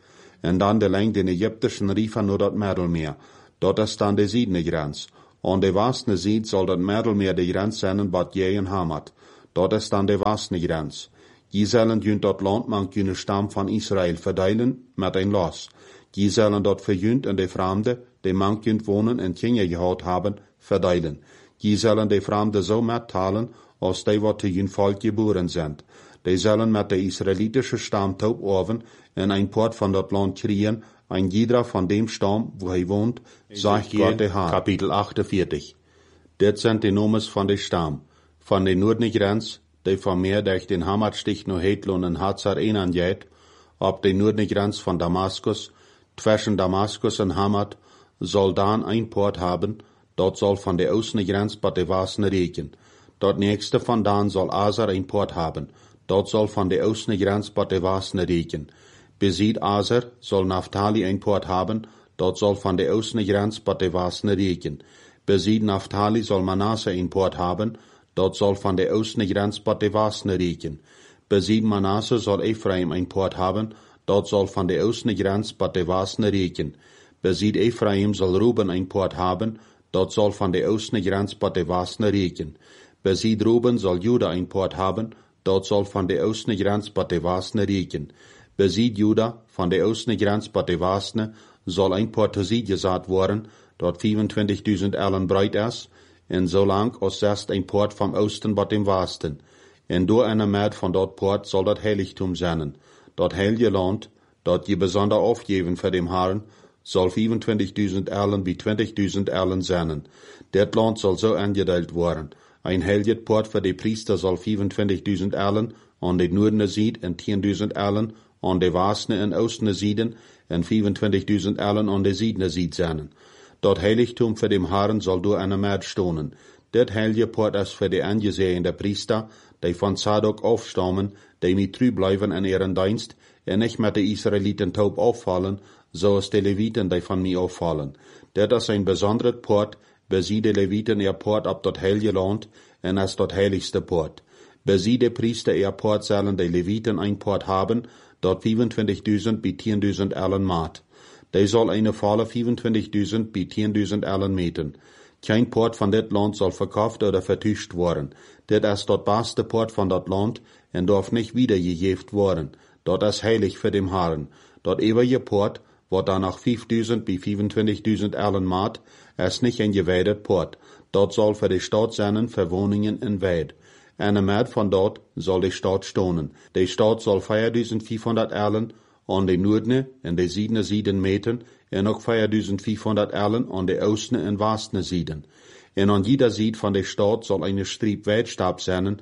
en dan de leng den Ägyptischen Riefer nur dat Mittelmeer. Dort ist dann de Siedene Grenz. Und de westne Sied soll dat Mittelmeer de Grenz sein, wat jeën hamat. Dort ist dann de westne Grenz. Die sollen jünt dat Land mank jüne Stamm von Israel verdeilen, mit ein Los. Die sollen dort verjünt en de Fremde, die mank jünt wohnen en Tjenge gehaut haben, verdeilen. Die sollen de Fremde so mitteilen, als die wat te jün Volk geboren sind. Die sollen mit de israelitische Stammtaub oven en ein Port von dat Land kriegen, ein jeder von dem Stamm, wo er wohnt, sagt Gott der Herr. Kapitel 48. Dit sind die Nomes von de Stamm. Von de Nordne Grenz, die von Meer durch den Hamatstich no Hetlon en Hazar einangeht, ab de Nordne Grenz von Damaskus, zwischen Damaskus en Hamat, soll dann ein Port haben, dort soll von der Ostne Grenz bei de Wasne regen. Dort nächste von dann soll Aser ein Port haben, dort soll von der Ostne Grenz bei de Wasne regen. Besied Aser soll Naphtali ein Port haben, dort soll von der Ostne Grenz bei de Wasne regen. Besied Naphtali soll Manasse ein Port haben, dort soll von der Ostne Grenz bei de Wasne regen. Besied Manasse soll Ephraim ein Port haben, dort soll von der Ostne Grenz bei de Wasne regen. Besied Ephraim soll Ruben ein Port haben, dort soll von der Ostne Grenz bei de Wasne regen. Besied Ruben soll Juda ein Port haben, dort soll von der Ostne Grenz bei de Wasne regen. Besied Juda von der Ostne Grenz bei de Wasne soll ein Port zu sie gesagt worden, dort 25.000 Ellen breit ist, en so lang als zest ein Port vom Osten bei dem Westen. En door eine Meid von dort Port soll dat Heiligtum sein. Dort heilige Land, dort je besonder aufgeben für dem Herrn, soll 25.000 Ellen wie 20.000 Ellen sein. Dat Land soll so angeteilt worden. Ein heiliges Port für die Priester soll 25.000 Ellen, an de Nordene Sied en 10.000 Ellen, an de Westne en Ostene Sieden en 25.000 Ellen an de Siedene Sied sein. Dort Heiligtum für dem Herrn soll durch eine Meid stonen. Dat heilige Port ist für die angesehenen Priester, die von Zadok aufstammen, die mit treu bleiben in ihren Dienst, en nicht mit den Israeliten taub auffallen, so als die Leviten, die von mir auffallen. Dat ist ein besonderes Port, besieh die Leviten ihr Port ab dort heilige Land, en ist dort heiligste Port. Besieh die Priester ihr Port sollen die Leviten ein Port haben, dort 25.000 bis 10.000 Ellen Maat. Die soll eine Falle 25.000 bis 10.000 Ellen meten. Kein Port von dat Land soll verkauft oder vertuscht worden. Dat ist dort beste Port von dat Land en darf nicht wiedergegeben worden. Dort ist heilig für dem Herrn. Dort ewige Port, wo danach 5.000 bis 25.000 Ellen Maat, ist nicht ein geweidet Port. Dort soll für die Stadt sein, für Wohnungen in Weid. Eine Meid von dort soll die Stadt stonen. Die Stadt soll 4.500 Ellen an de Nordne en de Siedene Sieden meten, en ook 4.500 Ellen an de Ostne en Westne Sieden. En an jeder Sied von der Stadt soll eine Striep Weitstab sein,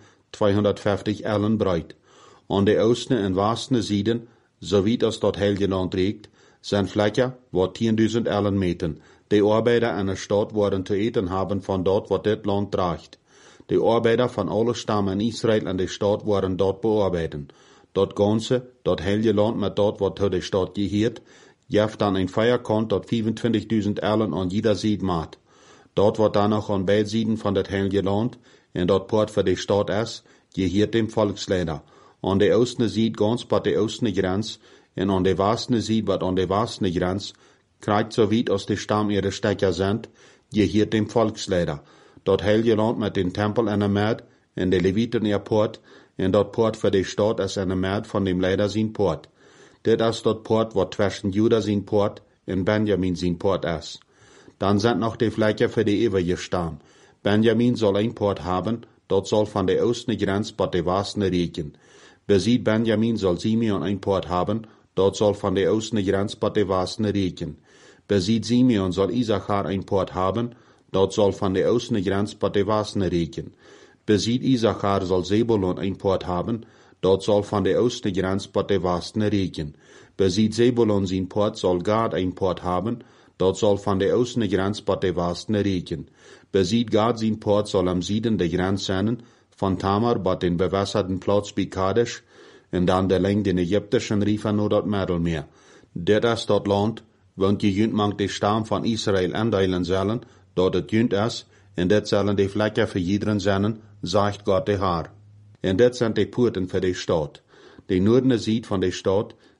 250 Ellen breit. An de Ostne en Westne Sieden, so wie das dort heilige Land regt, sind Fläche, wo 10.000 Ellen meten. Die Arbeiter einer Stadt worden zu eten haben von dort, wo das Land tragt. Die Arbeiter von allen Stammen in Israel an der Stadt waren dort bearbeiten. Dort ganze, dort heilige Land mit dort, wo zu der Stadt gehört, jeft dann ein Feierkant dort 25.000 Ellen an jeder Sied macht. Dort wird dann noch an beiden Sieden von das heilige Land, en dort Port für die Stadt ist, gehört dem Volksleiter. An der Ostne Sied ganz bei der Ostne Grenz, en an der Westne Sied, wat an der Westne Grenz, kriegt so weit aus der Stamm ihre Stecker sind, gehört dem Volksleiter. Dort heilige Land mit dem Tempel in der Meid, en der Leviten ihr Port, en dort Port für die Stadt ist eine Meid von dem Leiter sein Port. Dat ist dort Port, wo zwischen Juda sein Port en Benjamin sein Port ist. Dann sind noch die Fläche für die ewige Stamm. Benjamin soll ein Port haben, dort soll von der Ostne Grenz bei der Westne regen. Besied Benjamin soll Simeon ein Port haben, dort soll von der Ostne Grenz bei der Westne regen. Besied Simeon soll Isachar ein Port haben, dort soll von der Ostne Grenz bei der Westne regen. Besied Isachar soll Sebulon ein Port haben, dort soll von der Ostne Grenz bei der Westne regen. Besied Sebulon sein Port soll Gad ein Port haben, dort soll von der Ostne Grenz bei der Westne regen. Besied Gad sein Port soll am Süden der Grenz sein, von Tamar bei den bewässerten Platz bei Kadesh, und dann der Länge den ägyptischen Riefer nur dort Mittelmeer. Dat ist dort Land, wo die Jünd mang die Stamm von Israel andeilen sollen, dort het Jünd ist, und dat sollen die Fläche für jeden sein, sagt Gott der Herr. Und dat sind die Porten für die Stadt. Die Nordene Sied von der Stadt,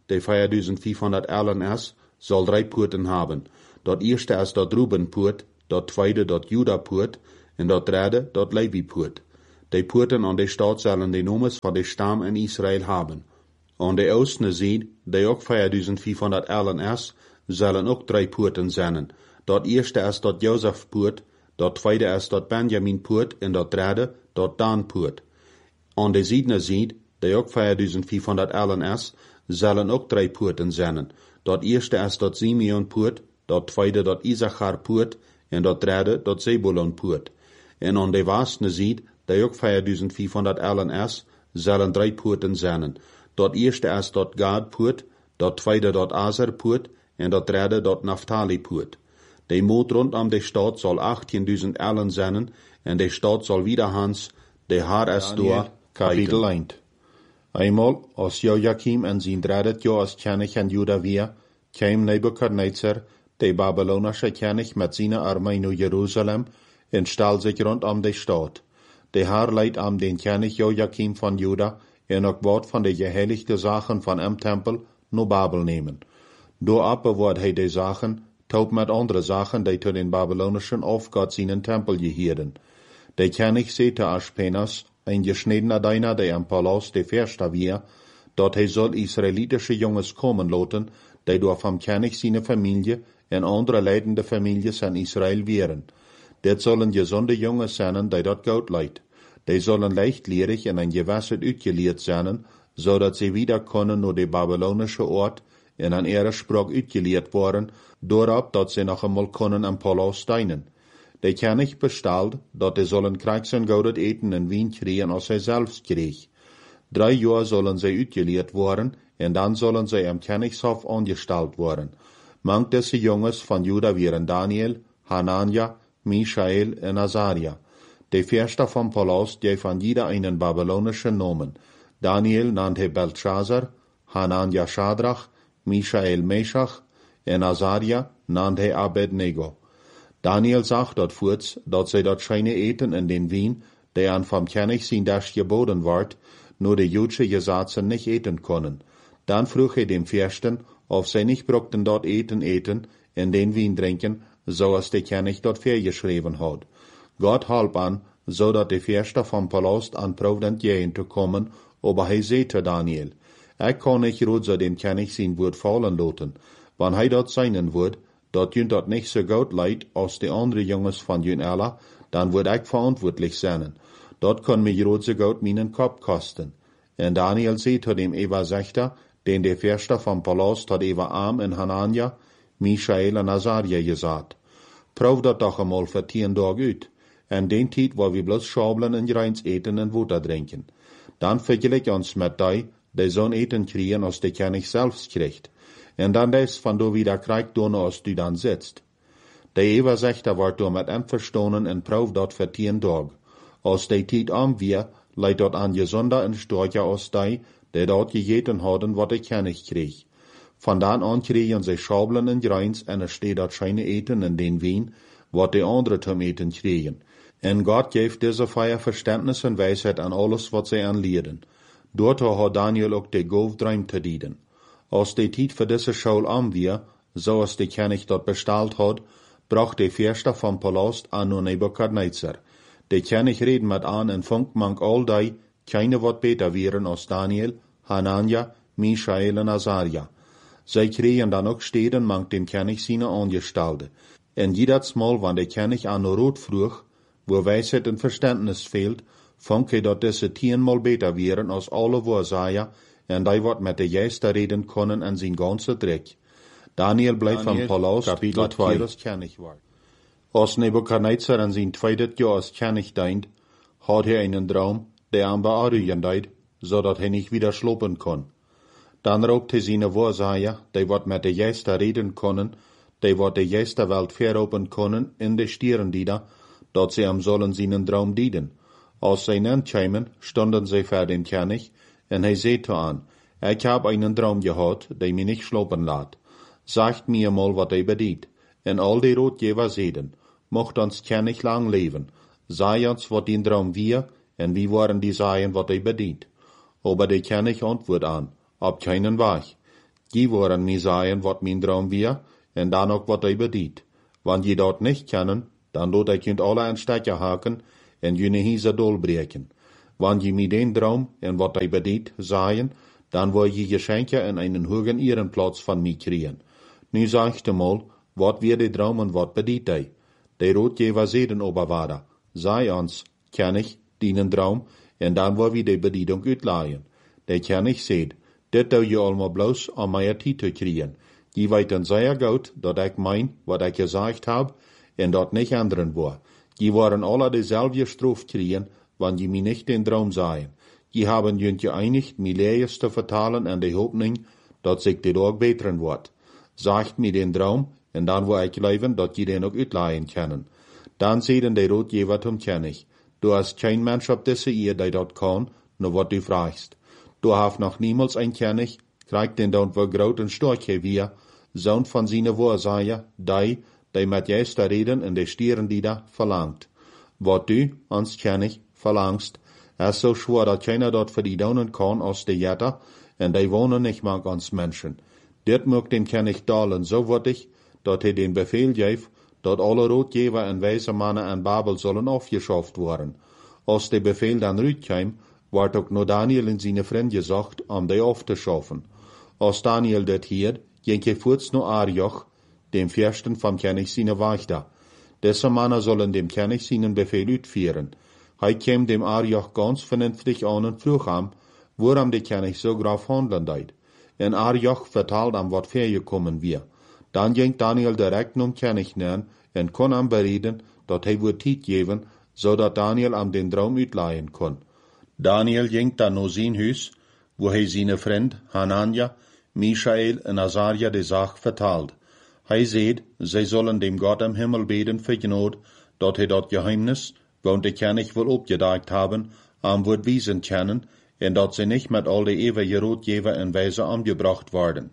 de 4500 Erlen is, soll 3 poorten haben. Dat eerste is dat Rubenpoort, dat tweede dat Judapoort, en dat derde dat Levipoort. De poorten aan de stad zullen de noemen van de stam in Israël hebben. Aan de oostende zijde, die ook 4500 Erlen is, zullen ook 3 poorten zijn. Dat eerste is dat Jozefpoort, dat tweede is dat Benjaminpoort en dat derde dat Danpoort. Aan de zijdende zijde, die ook 4500 Erlen is, zullen ook 3 poorten zijn. Dat eerste is dat Simeonpoort, dat tweede dat Issacharpoort en dat derde dat Zebulonpoort. En aan de westende zijde, die ook 4500 Erlen is, zullen 3 poorten zijn. Dat eerste is dat Gadpoort, dat tweede dat Aserpoort en dat derde dat Naphtalipoort. De moot rondom de stad zal 18.000 Erlen zijn en de stad zal wiederhans de haar is door Kapitel 1. Eenmaal, als Joachim en zijn derde jaar als koning in Juda weer, kwam Nebukadnezar, de Babylonische koning met zijn armee naar Jeruzalem en stal zich rondom de stad. De haar leidt aan den koning Joachim van Juda en ook wat van de geheiligde zaken van hem tempel naar Babel nemen. Doorop wordt hij de zaken, taub met andere zaken die tot den Babylonischen Aufgott zijn tempel gehielden. De koning zei te Aspenas, een gesnedener Diener, der am Palast de Versta weer, dat hij zal Israelitische jongens komen laten, die door vom koning zijn familie en andere leidende families in Israël wären. Dit zullen gezonde jongens zijn, die dat goed leidt. Die zullen leichtlierig en een gewasset uitgeleerd zijn, zodat ze wieder kunnen naar de Babylonische Ort en aan ihre Sprache uitgeleerd worden, doorop dat ze nog eenmaal kunnen am Palast dienen. De koning bestelt, dat ze zullen krijgs en gouden eten en wien krijgen als hij zelfs kreeg. 3 jaar zullen zij uitgeleerd worden en dan zullen zij am Koningshof angesteld worden. Manch deze jongens van Juda waren Daniel, Hanania, Mishael en Azaria. De Versta vom Palast gaf aan jeder einen babylonischen Namen. Daniel nannte Belshazzar, Hanania Shadrach, Mishael Meshach en Azaria nannte Abednego. Daniel zag dat voorts, dat zij dat schijne eten in den wien, der aan vom koning zijn das geboden wordt, nur de Judische Gesetze nicht eten konnen. Dan vroeg hij dem Fürsten, of zij nicht brochten dort eten en den wien drinken, zoals de koning dort vergeschreven had. Gott halp an, zodat de Fürste vom Palast an provident gehen te kommen, aber hij zei te Daniel, ik kan nicht rood dem koning zijn woord vallen laten, wann hij dat seinen woord, dat jun dat nicht so gut leidt als de andere jongens van jun alla, dan word ik verantwoordelijk zijn. Dat kan mij rood so gut meinen Kopf kosten. En Daniel zei tot dem Eva Sechter, den de Fürste vom Palast had Eva Am en Hanania, Mishael en Azaria gesagt. Proef dat toch eenmaal voor 10 dagen uit. En den tijd waar we bloß schabelen en reins eten en water drinken. Dan vergelijk ons met die zo'n eten kriegen als de koning zelfs krijgt. En dan des van do wieder krijgt doen als du dan sitzt. De Eva Sechter wordt door met hem verstonen en proef dat voor 10 dagen. Als de tijd am weer, leidt dat aan gezonder en sterker als die dat gegeten hadden wat de koning kreeg. Vandaan aan kregen ze schabelen en reins en er steht dat schijne eten in den wien, wat de andere zum eten kregen. En Gott geeft deze feier verständnis en wijsheid aan alles wat zij aanleerden. Doorto had Daniel ook de goofdreim te dienen. Als de tijd voor deze school am weer, zoals de koning dat besteld had, bracht de Fürste vom Palast aan naar Nebukadnezar. De koning reden met aan en vond mank al die, keine wat beter wären als Daniel, Hanania, Mishael en Azaria. Zij kregen dan ook steden mank dem koning zijn aangestalde. En jedersmal, wann de koning aan rood vroeg, wo wijsheid en verständnis fehlt, vond hij dat deze 10-mal beter wären als alle Waarsaier, en die wat met de juiste reden konnen en zijn ganze drek. Daniel blijft van Palast, Kapitel dat 2. als koning wordt. Als Nebukadnezar in zijn tweede jaar als koning deint, had hij einen Traum, der am bearugen deed, zodat hij niet wieder slopen kon. Dan roept hij zijn Waarsaier, die wat met de juiste reden konnen, die wat de juiste Welt veropen konnen, in de stieren dienen, dat ze hem zullen zijn Traum dienen. Als zij nenkwamen, stonden zij voor den koning, en hij zei te aan, ik heb einen Traum gehad, die mij niet slopen laat. Sagt mir mal, wat hij bedient. En al die Rotgeber zeiden, mocht ons koning lang leven. Sei ons wat den Traum wir, en wie waren die Seien, wat hij bedient. Aber der koning antwoord aan, op keinen Weg. Die worden mir sagen, wat mein Traum wir, en dan ook wat hij bediet. Wann je dat nicht kennen, dan lot ik junt alle een stekker haken, en jene hiese dolbreken. Wann je mir den Traum, en wat hij bediet, sagen, dan wil je Geschenke en einen hohen Ehrenplatz van mij kriegen. Nu sag ich mal, wat wir de Traum en wat bediet hij? De Rotgeber seden oberwader. Sei ons, ken ich, dienen Traum, en dan wil wir de bedietung uitlaaien. De ken ich seed, dit doe je allemaal bloos om mij tijd te kriegen. Je weten zeer goed dat ik mein, wat ik gezegd heb, en dat niet anderen wil. Je waren alle dezelfde straf kriegen, wanneer je mij niet den Traum sahen. Je hebben junt geeinigt, mij lees te vertalen en de hoopning, dat zich de dag beteren wordt. Sagt mir den Traum, en dan wil ik leven dat je den ook uitlaaien kennen. Dan zeiden de Rotgeber zum König, du hast kein Mensch op deze eer, die dat kan, nur wat du fragst. Du hast noch niemals ein König, kriegt den dan voor groot en storch wir, zoon van seine Woorzaaier, die met juiste reden en de stieren die da verlangt. Wat du, ans König, verlangst, is so schwer, dat keiner dort für die daunen kann aus de Jätter, en die wohnen nicht mag ans Menschen. Dit mag den König dalen so würdig, dat hij den Befehl geeft, dat alle Rotgeber en wijze mannen en Babel sollen aufgeschafft worden. Als de Befehl dan uitkwam, wordt ook nur Daniel en seine vriend gesagt, om die aufzuschaffen. Als Daniel dit hier, ging hij voorts naar Arioch, dem Fürsten vom König seine Wächter. Diese Männer sollen dem König seinen Befehl uitführen. Hij kam dem Arioch ganz vernünftig an und vroeg ham, woran der König so graf handeln deed. En Arioch vertalt am, wat vergekommen wir. Dan ging Daniel direkt zum König nähern en kon am bereden, dat hij woord tijd geven, zodat Daniel am den Traum uitleihen kon. Daniel ging dan naar zijn huis, wo hij seine vriend Hanania, Michael en Azaria de Sach vertalt. Hij zeid, zij zullen dem Gott im Himmel beten für Gnade, dat hij dat Geheimnis, want de König will opgedacht haben, am woord wiesen kennen, en dat sie nicht mit all de ewige Rotgeber en Weise umgebracht worden.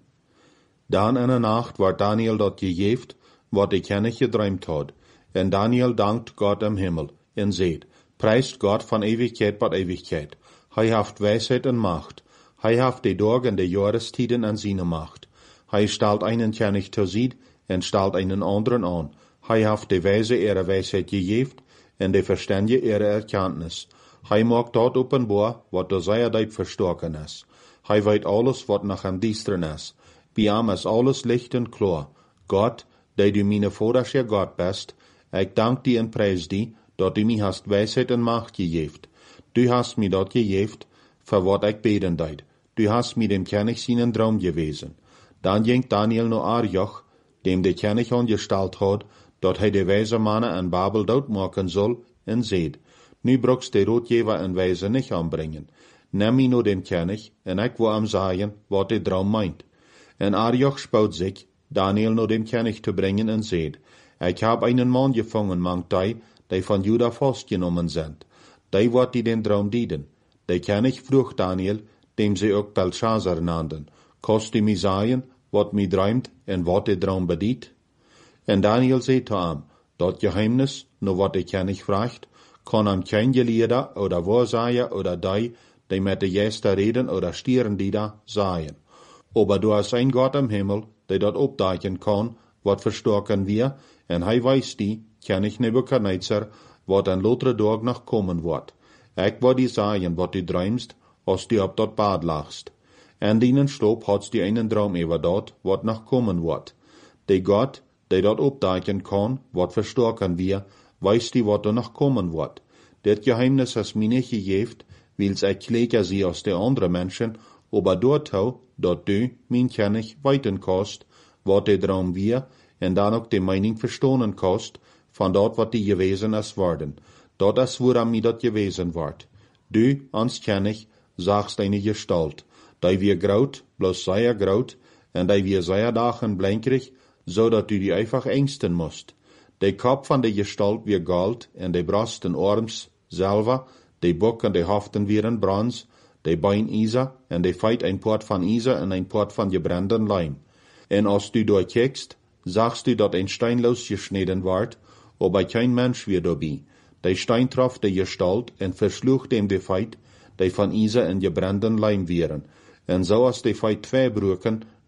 Dan in der Nacht war Daniel dort gejeft, wat de König gedräumt had. En Daniel dankt Gott im Himmel, en zeid, preist Gott von Ewigkeit tot Ewigkeit. Hij haft Weisheit en Macht. Hij haft de Tag en de Jahrestiden an seine Macht. Hij stalt einen König zur Sied, en stalt einen anderen an. Hij haft de Weise ihre Weisheit gejeft, en de Verständige ihre Erkenntnis. Hij maakt dat openbaar, wat door seiner Deib verstorken is. Hij weet alles, wat nach hem diesteren is. Bij hem is alles licht en klar. Gott, die du meine Vaderscher Gott bist, ik dank die en prijs die, dat du mij hast Weisheit en Macht gejeft. Du hast mir dat gejeft, voor wat ik beten deed. Du hast mir dem König seinen Traum gewesen. Dan ging Daniel naar Arioch, dem de König angestalt had, dat hij de wijze mannen en Babel doodmaken zal, en zeid, nu brokst de Rotgeber en Weise nicht anbringen. Neem mij naar dem König, en ik wil hem zeggen, wat de Traum meint. En Arioch spout zich, Daniel naar dem König te brengen, en zeid, ik heb einen Mann gevangen, mangt die van Juda vastgenommen sind. Die wordt die den Traum dienen. De König vroeg Daniel, dem sie ook Belshazzar nannten, kost du mij sagen, wat mij dreimt en wat de Traum bediet? En Daniel zei te hem, dat Geheimnis, nur wat de König vraagt, kan hem kein Gelehrter oder Wahrsager oder die met de juiste reden oder stieren die da sagen. Aber du hast ein Gott im Himmel, der dat opdagen kann, wat verstorken wir, en hij weiß die, König Nebukadnezar, wat een lotere dag nog komen wordt. Ik wil die sagen, wat du träumst, als du op dat bad lagst. En dienen sloop hadst die einen Traum über dat, wat nog komen wordt. De Gott, der dat opdagen kann, wat verstorken wir, weiß die, wat er noch kommen wird. Dat Geheimnis has mir nicht gegeft, wils ich kleger sie aus de andere Menschen, aber dort hau, dat du, mein König, weiten kannst, wat de Traum wir, en dan ook de Meinung verstonen kannst, van dat wat die gewesen is worden. Dat is woran mir dat gewesen wordt. Du, ans König, sagst eine Gestalt, die wir graut, bloß sehr graut, en die wir sehr dagen blankerig, so dat du die einfach ängsten musst. De Kopf van de Gestalt wir Gold, en de Brust en Arms Silber, de Buck en de Haften wieren Bronz, de Bein Isa, en de Feit ein Port van Isa en ein Port van gebranden Leim. En als du durchkijkst, sagst du dat ein Stein losgeschnitten ward, aber kein Mensch wird dabei. De Stein traf de Gestalt en versluch dem de Feit, die van Isa en gebranden Leim wieren. En so als de Feit zwei brüken,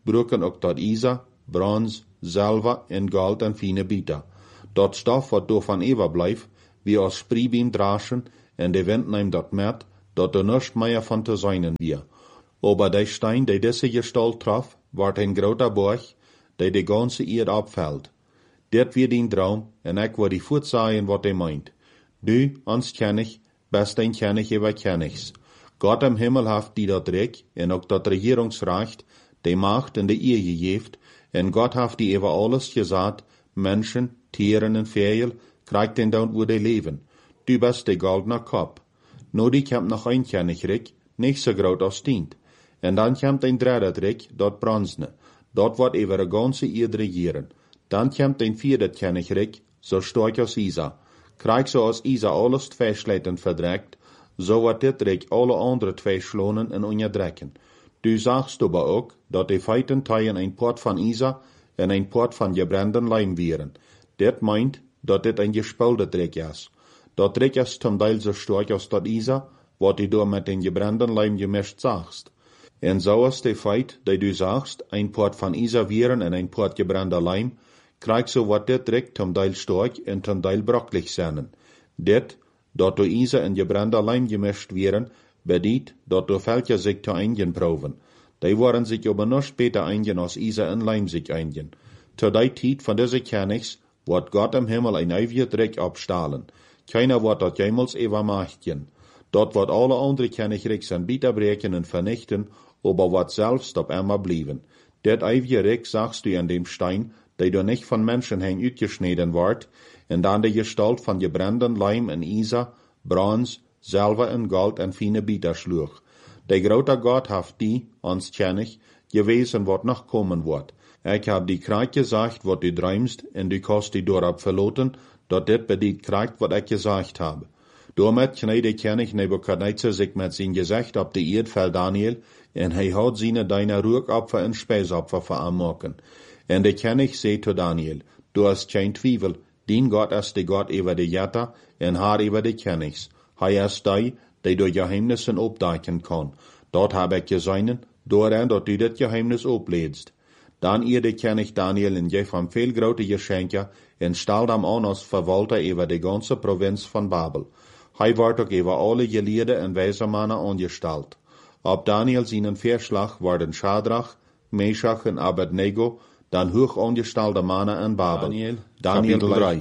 bruken ook dat Isa, brons, zilver en gold en fine bieter. Dat stof wat door van Eva blijft, wie als spriebiem draschen, en de wind neemt dat met, dat er nichts meer van te zijn weer. Aber der Stein, der diese Gestalt traf, ward ein groter Borg, der de ganze Erde abfällt. Dit wird die Traum, en ik wil die voet sagen, wat meint. Du, ons kennig, best ein kennig über kennigs. Gott im Himmel haft die dat Recht, en ook dat Regierungsrecht, die Macht in de Ehe gegeven, en Gott haft die über alles gesagt, Menschen, Tieren en Vögel, krijgt den dan wo die leven. Du bist de goldene Kopf. Nu die komt nog ein Kennigrik, nicht so groot als dient. En dan komt ein derde Rik, dat bronzene. Dat wordt over de ganze Erde regieren. Dan komt ein vierde Kennigrik, so stark als Isa. Krijgt zo als Isa alles twee slechten verdrekt, so wordt dit Rik alle andere twee schlonen en onderdrekken. Du sagst aber ook, dat de feiten teilen ein Port van Isa en ein Port van gebranden Leim wären. Dit meint, dat dit ein gespulde Rik is. Dat Rik is zum Teil so stark als dat Isa, wat du door met den gebranden Leim gemischt sagst. En zo is de feit, dat du sagst, ein Port van Isa wären en ein Port gebrander Leim, krijgt so wat dit Rik zum Teil stark en zum Teil brocklich zijn. Dit, dat door Isa en gebrander Leim gemischt wären, bedient, dat door Völker sich te einigen proben. Die waren sich aber noch später einigen als Isa en Leim sich einigen. Zu der Zeit von diese Kennigs, wird Gott im Himmel ein ewiges Recht abstahlen. Keiner wird dat jemals übermachten. Dort wird alle andere Kennigrichs en Bieter breken en vernichten, aber wird selbst op einmal blieben. Dat ewige Recht sagst du an dem Stein, der du nicht von Menschen heen uitgeschneden wordt, en dan de Gestalt van gebranden Leim en Isa, brons, zilver en gold en fine Bieter sloeg. Der grote Gott haft die, ons kennig, gewesen wat nog komen wordt. Ik heb die krijg gesagt, wat du dreimst, en du kost die doorop verloten, dat dit bedient krijgt, wat ik gezegd heb. Daarmet knijde König Nebukadnezar sich met zijn gezicht op de Erdfeld Daniel, en hij had zijn deine Ruhopfer en Speisopfer veranmaken. En de König zei tot Daniel, du hast geen twijfel, dien God is de God over de Jetta, en haar over de Königs. Hij is die door geheimnissen opduiken kan. Dat heb ik gezien, doordat dat du dit geheimnis opleedst. Dan de König Daniel en geef hem veel grote geschenken, en stelde hem aan als verwalter over de ganze provincie van Babel. Hij wordt ook over alle geleerde en wijze mannen aangesteld. Op Daniel zijn Verslag worden Shadrach, Meshach en Abednego, dan hoog aangestelde mannen in Babel. Daniel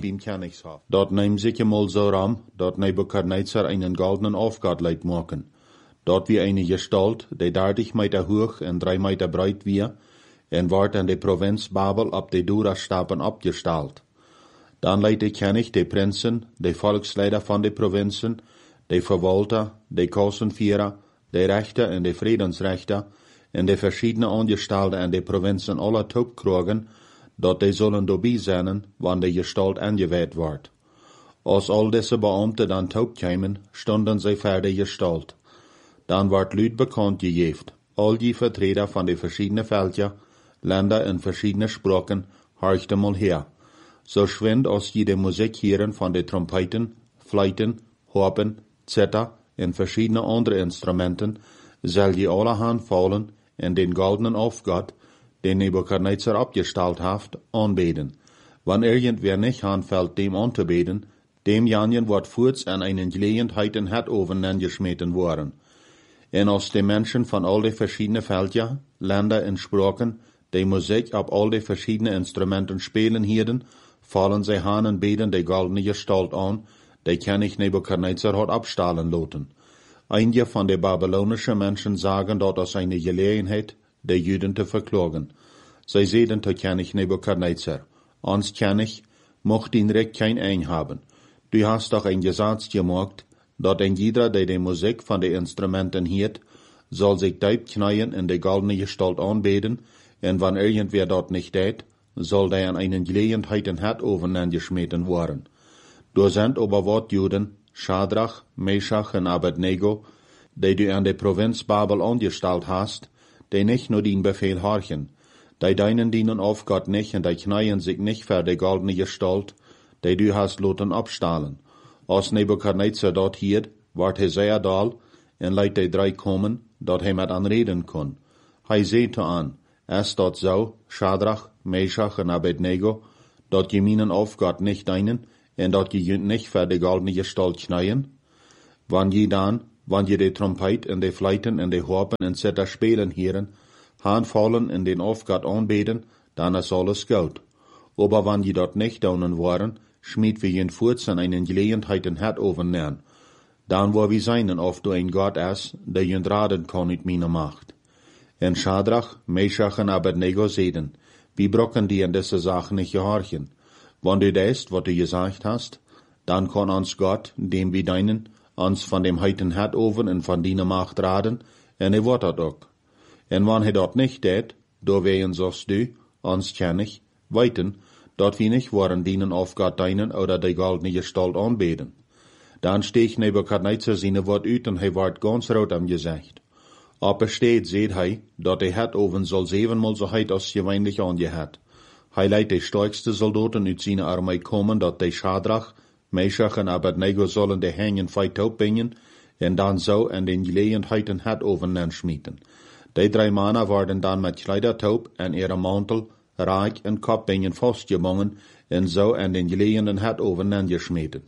3. Dat neemt zich eenmaal zo ram, dat Nebukadnezar einen goldenen Aufgott leidt maken. Dat wie eine Gestalt, die 30 Meter hoog en 3 Meter breit wie, en wordt in de provincie Babel op de Dura-Stapen opgesteld. Dan leidt de König de Prinzen, de Volksleider van de provincien, de Verwalter, de Kassenvierer, de Rechter en de Friedensrechter, en de verschiedene Angestalten in de provincien aller Topkrogen, dat die zullen dabei zijn, wanneer de Gestalt aangeweid wordt. Als al deze Beamten dan topkwamen, stonden zij voor de Gestalt. Dan wordt luid bekend gegeven, al die Vertreter van de verschiedene Völker, Länder en verschiedene Sprachen, horchten mal her. So schwind als je de muziek hören van de trompeten, fluiten, harpen, zither en verschiedene andere Instrumenten, zal je allerhand vallen en den goldenen Aufgott, den Nebukadnezar abgestalt haft, aanbeden. Wanneer irgendwer nicht anfällt, dem anzubeten, dem janjen wordt voorts an einen Gelegenheit in het oven geschmeten worden. En als de Menschen van al die verschiedene Völker, Länder en Sprachen, die Musik op al die verschiedene Instrumenten spelen hierden, fallen zij aan en beden de goldene Gestalt aan, die König Nebukadnezar hat abstahlen lassen. Einige von de babylonischen Menschen sagen dort aus eine Gelegenheit, de Juden te verklagen. Zij zeiden tot König Nebukadnezar, ons König, mocht in Recht kein ein haben. Du hast doch ein Gesetz gemacht, dat ein jeder, der die Musik von de Instrumenten hiert, soll sich diep knien in de goldene Gestalt anbeten, en wann irgendwer dort nicht tät, soll der an einen Gelegenheit in het oven geschmeten worden. Du sind aber wat Juden, Shadrach, Meshach en Abednego, die du an de Provinz Babel angestalt hast, die nicht nur den Befehl horchen, die deinen dienen auf Gott nicht und die knien sich nicht für die goldene Gestalt, die du hast loten abstahlen. Als Nebukadnezar dort hiert, ward hij sehr dal, en leidt die 3 kommen, dat hij met anreden kon. Hij zei te an, es dort so, Schadrach, Meshach en Abednego, dat je minen Aufgott nicht deinen, en dat je junt nicht für de goldene Gestalt schneien? Wann je de Trompet en de Fleiten en de Harpen en Zither spelen hieren, fallen en den Aufgott anbeten, dann ist alles gut. Aber wann je dort nicht daunen waren, schmied wir jen Furz an einen Gelegenheit in Herd overnehmen. Dann wo wir seinen auf du ein Gott es, der jen raden kann mit meiner Macht. En Schadrach, Meshach en Abednego seden, wie brocken die in diese Sachen nicht gehorchen. Wenn du das, was du gesagt hast, dann kann uns Gott, dem wir deinen, uns von dem heiten Herd over en von deiner Macht raden, en wird dat auch. En wann he dort nicht det, do wehen sagst du, uns kennig, weiten, dort wir nicht waren dienen auf Gott deinen oder die goldene Gestalt anbeten. Dann steht Nebukadnezar seine Wort ut und he ward ganz rot am Gesicht. Aber steht, seht hei, dort der Herdoven soll 7-mal so heit als gewöhnlich angehört. Hei leidt die stärkste Soldaten ut seine Armee kommen, dort die Schadrach, Meshach en Abednego sollen de hängen feit opbringen, en dann so an den Gelegenheiten Herdoven schmieden. Die 3 Männer werden dann mit Kleidertaub en ihre Mantel, Reich en Kopbingen festgebonden, en so an den Gelegenheiten Herdoven geschmieden.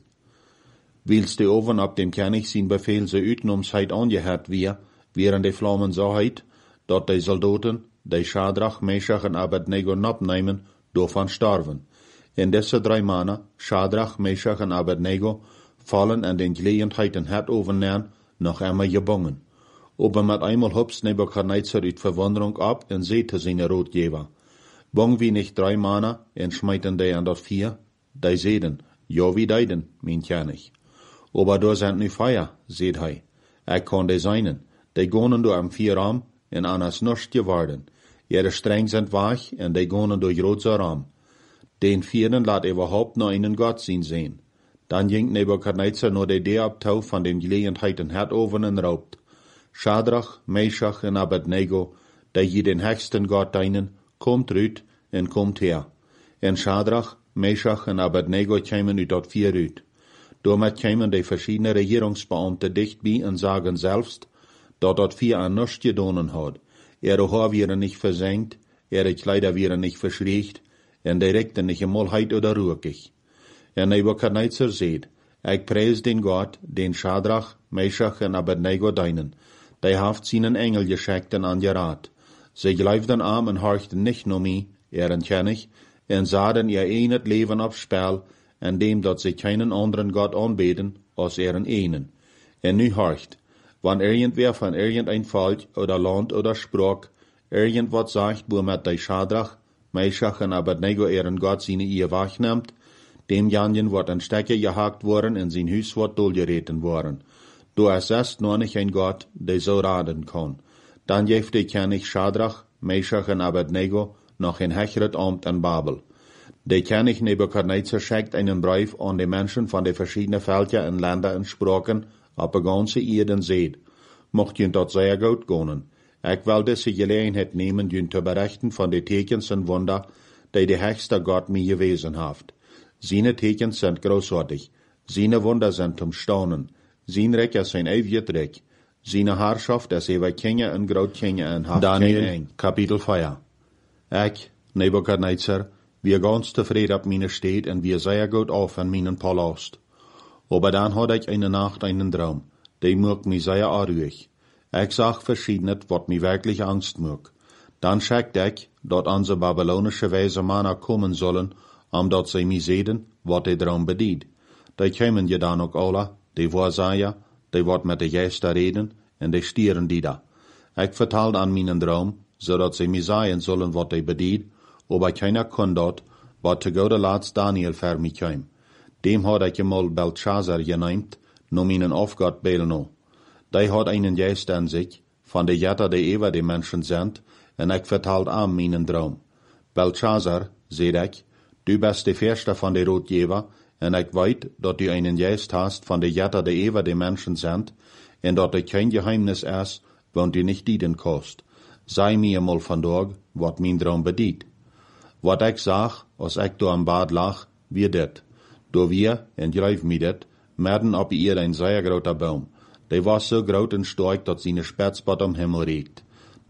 Wils de Oven ab dem König sein Befehl so Utnomsheit angehört während die Flammen so heit, dort die Soldaten, die Schadrach, Meshach en Abednego abnehmen, davon starven. In diese 3 Männer, Schadrach, Meshach en Abednego, fallen an den Gelegenheiten Herdoven noch einmal gebungen. Aber mit einmal hupst Nebukadnezar uit Verwunderung ab und sehte seine Rotgeber. Bong wie nicht 3 Männer, en schmeiten die an dort 4, die seden, ja wie deiden, mein König. Aber da sind nu Feier, seht hei. Kann die seinen, die gonen du am 4 Raum, en anas nicht geworden. Ihre Streng sind wach, en die gonen durch roter Raum. Den 4. lat überhaupt noch einen Gott sehen. Dann ging Nebukadnezar nur die abtau von den Gelegenheiten Herdoven und raubt. Schadrach, Meshach en Abednego, die je den höchsten Gott deinen, kommt rüt en kommt her. En Schadrach, Meshach en Abednego kämen ut dort 4 rüt. Damit kämen die verschiedenen Regierungsbeamte dicht bei und sagen selbst, dort 4 an nichts gedonen hat. Ihre Haar wären nicht versenkt, ihre Kleider wären nicht verschriecht, en die rekten nicht einmal heit oder ruhig. En Nebukadnezar seht, ich preis den Gott, den Schadrach, Meshach en Abednego deinen, die haft seinen Engel geschickt und angerat. Sie gleiften am und horchten nicht nur mi, ihren König, en sahen ihr einet Leben aufs Spiel, en dem dat sie keinen anderen Gott anbeten, als ihren einen. En nu horcht, wann irgendwer von irgendein Volk oder Land oder Sprach irgendwas sagt, wo mit die Schadrach, Meshach en Abednego ihren Gott seine Ehe wachnimmt, dem Janjen wird ein Stecker gehakt worden und sein Haus wird durchgereten worden. Du erst noch nicht ein Gott, der so raten kann. Dann jeft der König Schadrach, Meshach en Abednego noch ein hecheret Amt an Babel. Der König Nebukadnezar schickt einen Brief an die Menschen von den verschiedenen Völkern und Ländern und Sprachen auf der ganzen Erde seht. Mocht jün dort sehr gut gehen. Ich will diese Gelegenheit nehmen, jün zu berichten von den Tekens und Wunder, die der höchste Gott mir gewesen hat. Seine Tekens sind großartig. Seine Wunder sind zum Staunen. Sein Reich ist ein ewiges Reich. Seine Herrschaft ist über Kinder und Großkinder und hat Daniel, Kapitel 4. Ich, Nebukadnezar, wir ganz zufrieden ab meine Stadt und wir sehr gut auf an meinen Palast. Aber dann hatte ich eine Nacht einen Traum, der macht mich sehr unruhig. Ich sah verschiedenes, was mir wirklich Angst macht. Dann schickte ich, dass unsere babylonische weise Männer kommen sollen, dat sie mich sehen, was der Traum bedient. Die kämen ja dann auch alle, die Wahrsager, die wat mit den Geister reden, und die stieren die da. Ich vertalte an meinen Traum, so dass sie mir sagen sollen, was die bedient, aber keiner kann dort, wat zu Gott Latz Daniel für mich kam. Dem hat ich einmal Belshazzar genannt, nur meinen Aufgott Belno. Der hat einen Geist an sich, von der Jetter, die über die Menschen sind, und ich vertalt an meinen Traum. Belshazzar, seht ich, du bist der Erste von der Rotgeber, und ich weiß, dass du einen Geist hast von der Jetter, die über die Menschen sind, und dass du kein Geheimnis ist, wenn du nicht dienen kannst. Sei mir mal von dort, was mein Traum bedient. Wat ich sag, als ich da am Bad lag, wie det. Do wir, en greif mi det, midden op ihr ein sehr groter Baum. Der war so groot en stark, dat seine Spitzbart am Himmel reikt.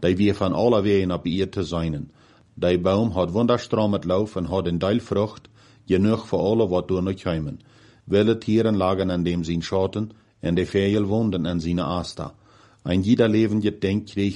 die wir von aller Wegen ab ihr te seinen. Die Baum hat wunderstromend Lauf und hat in Deil Frucht, genug für alle, wat durch noch kommen. Wilde Tieren lagen an dem sein Schatten, und die Vögel wohnten an seine Asta. Ein jeder Leben gedenkt kriegt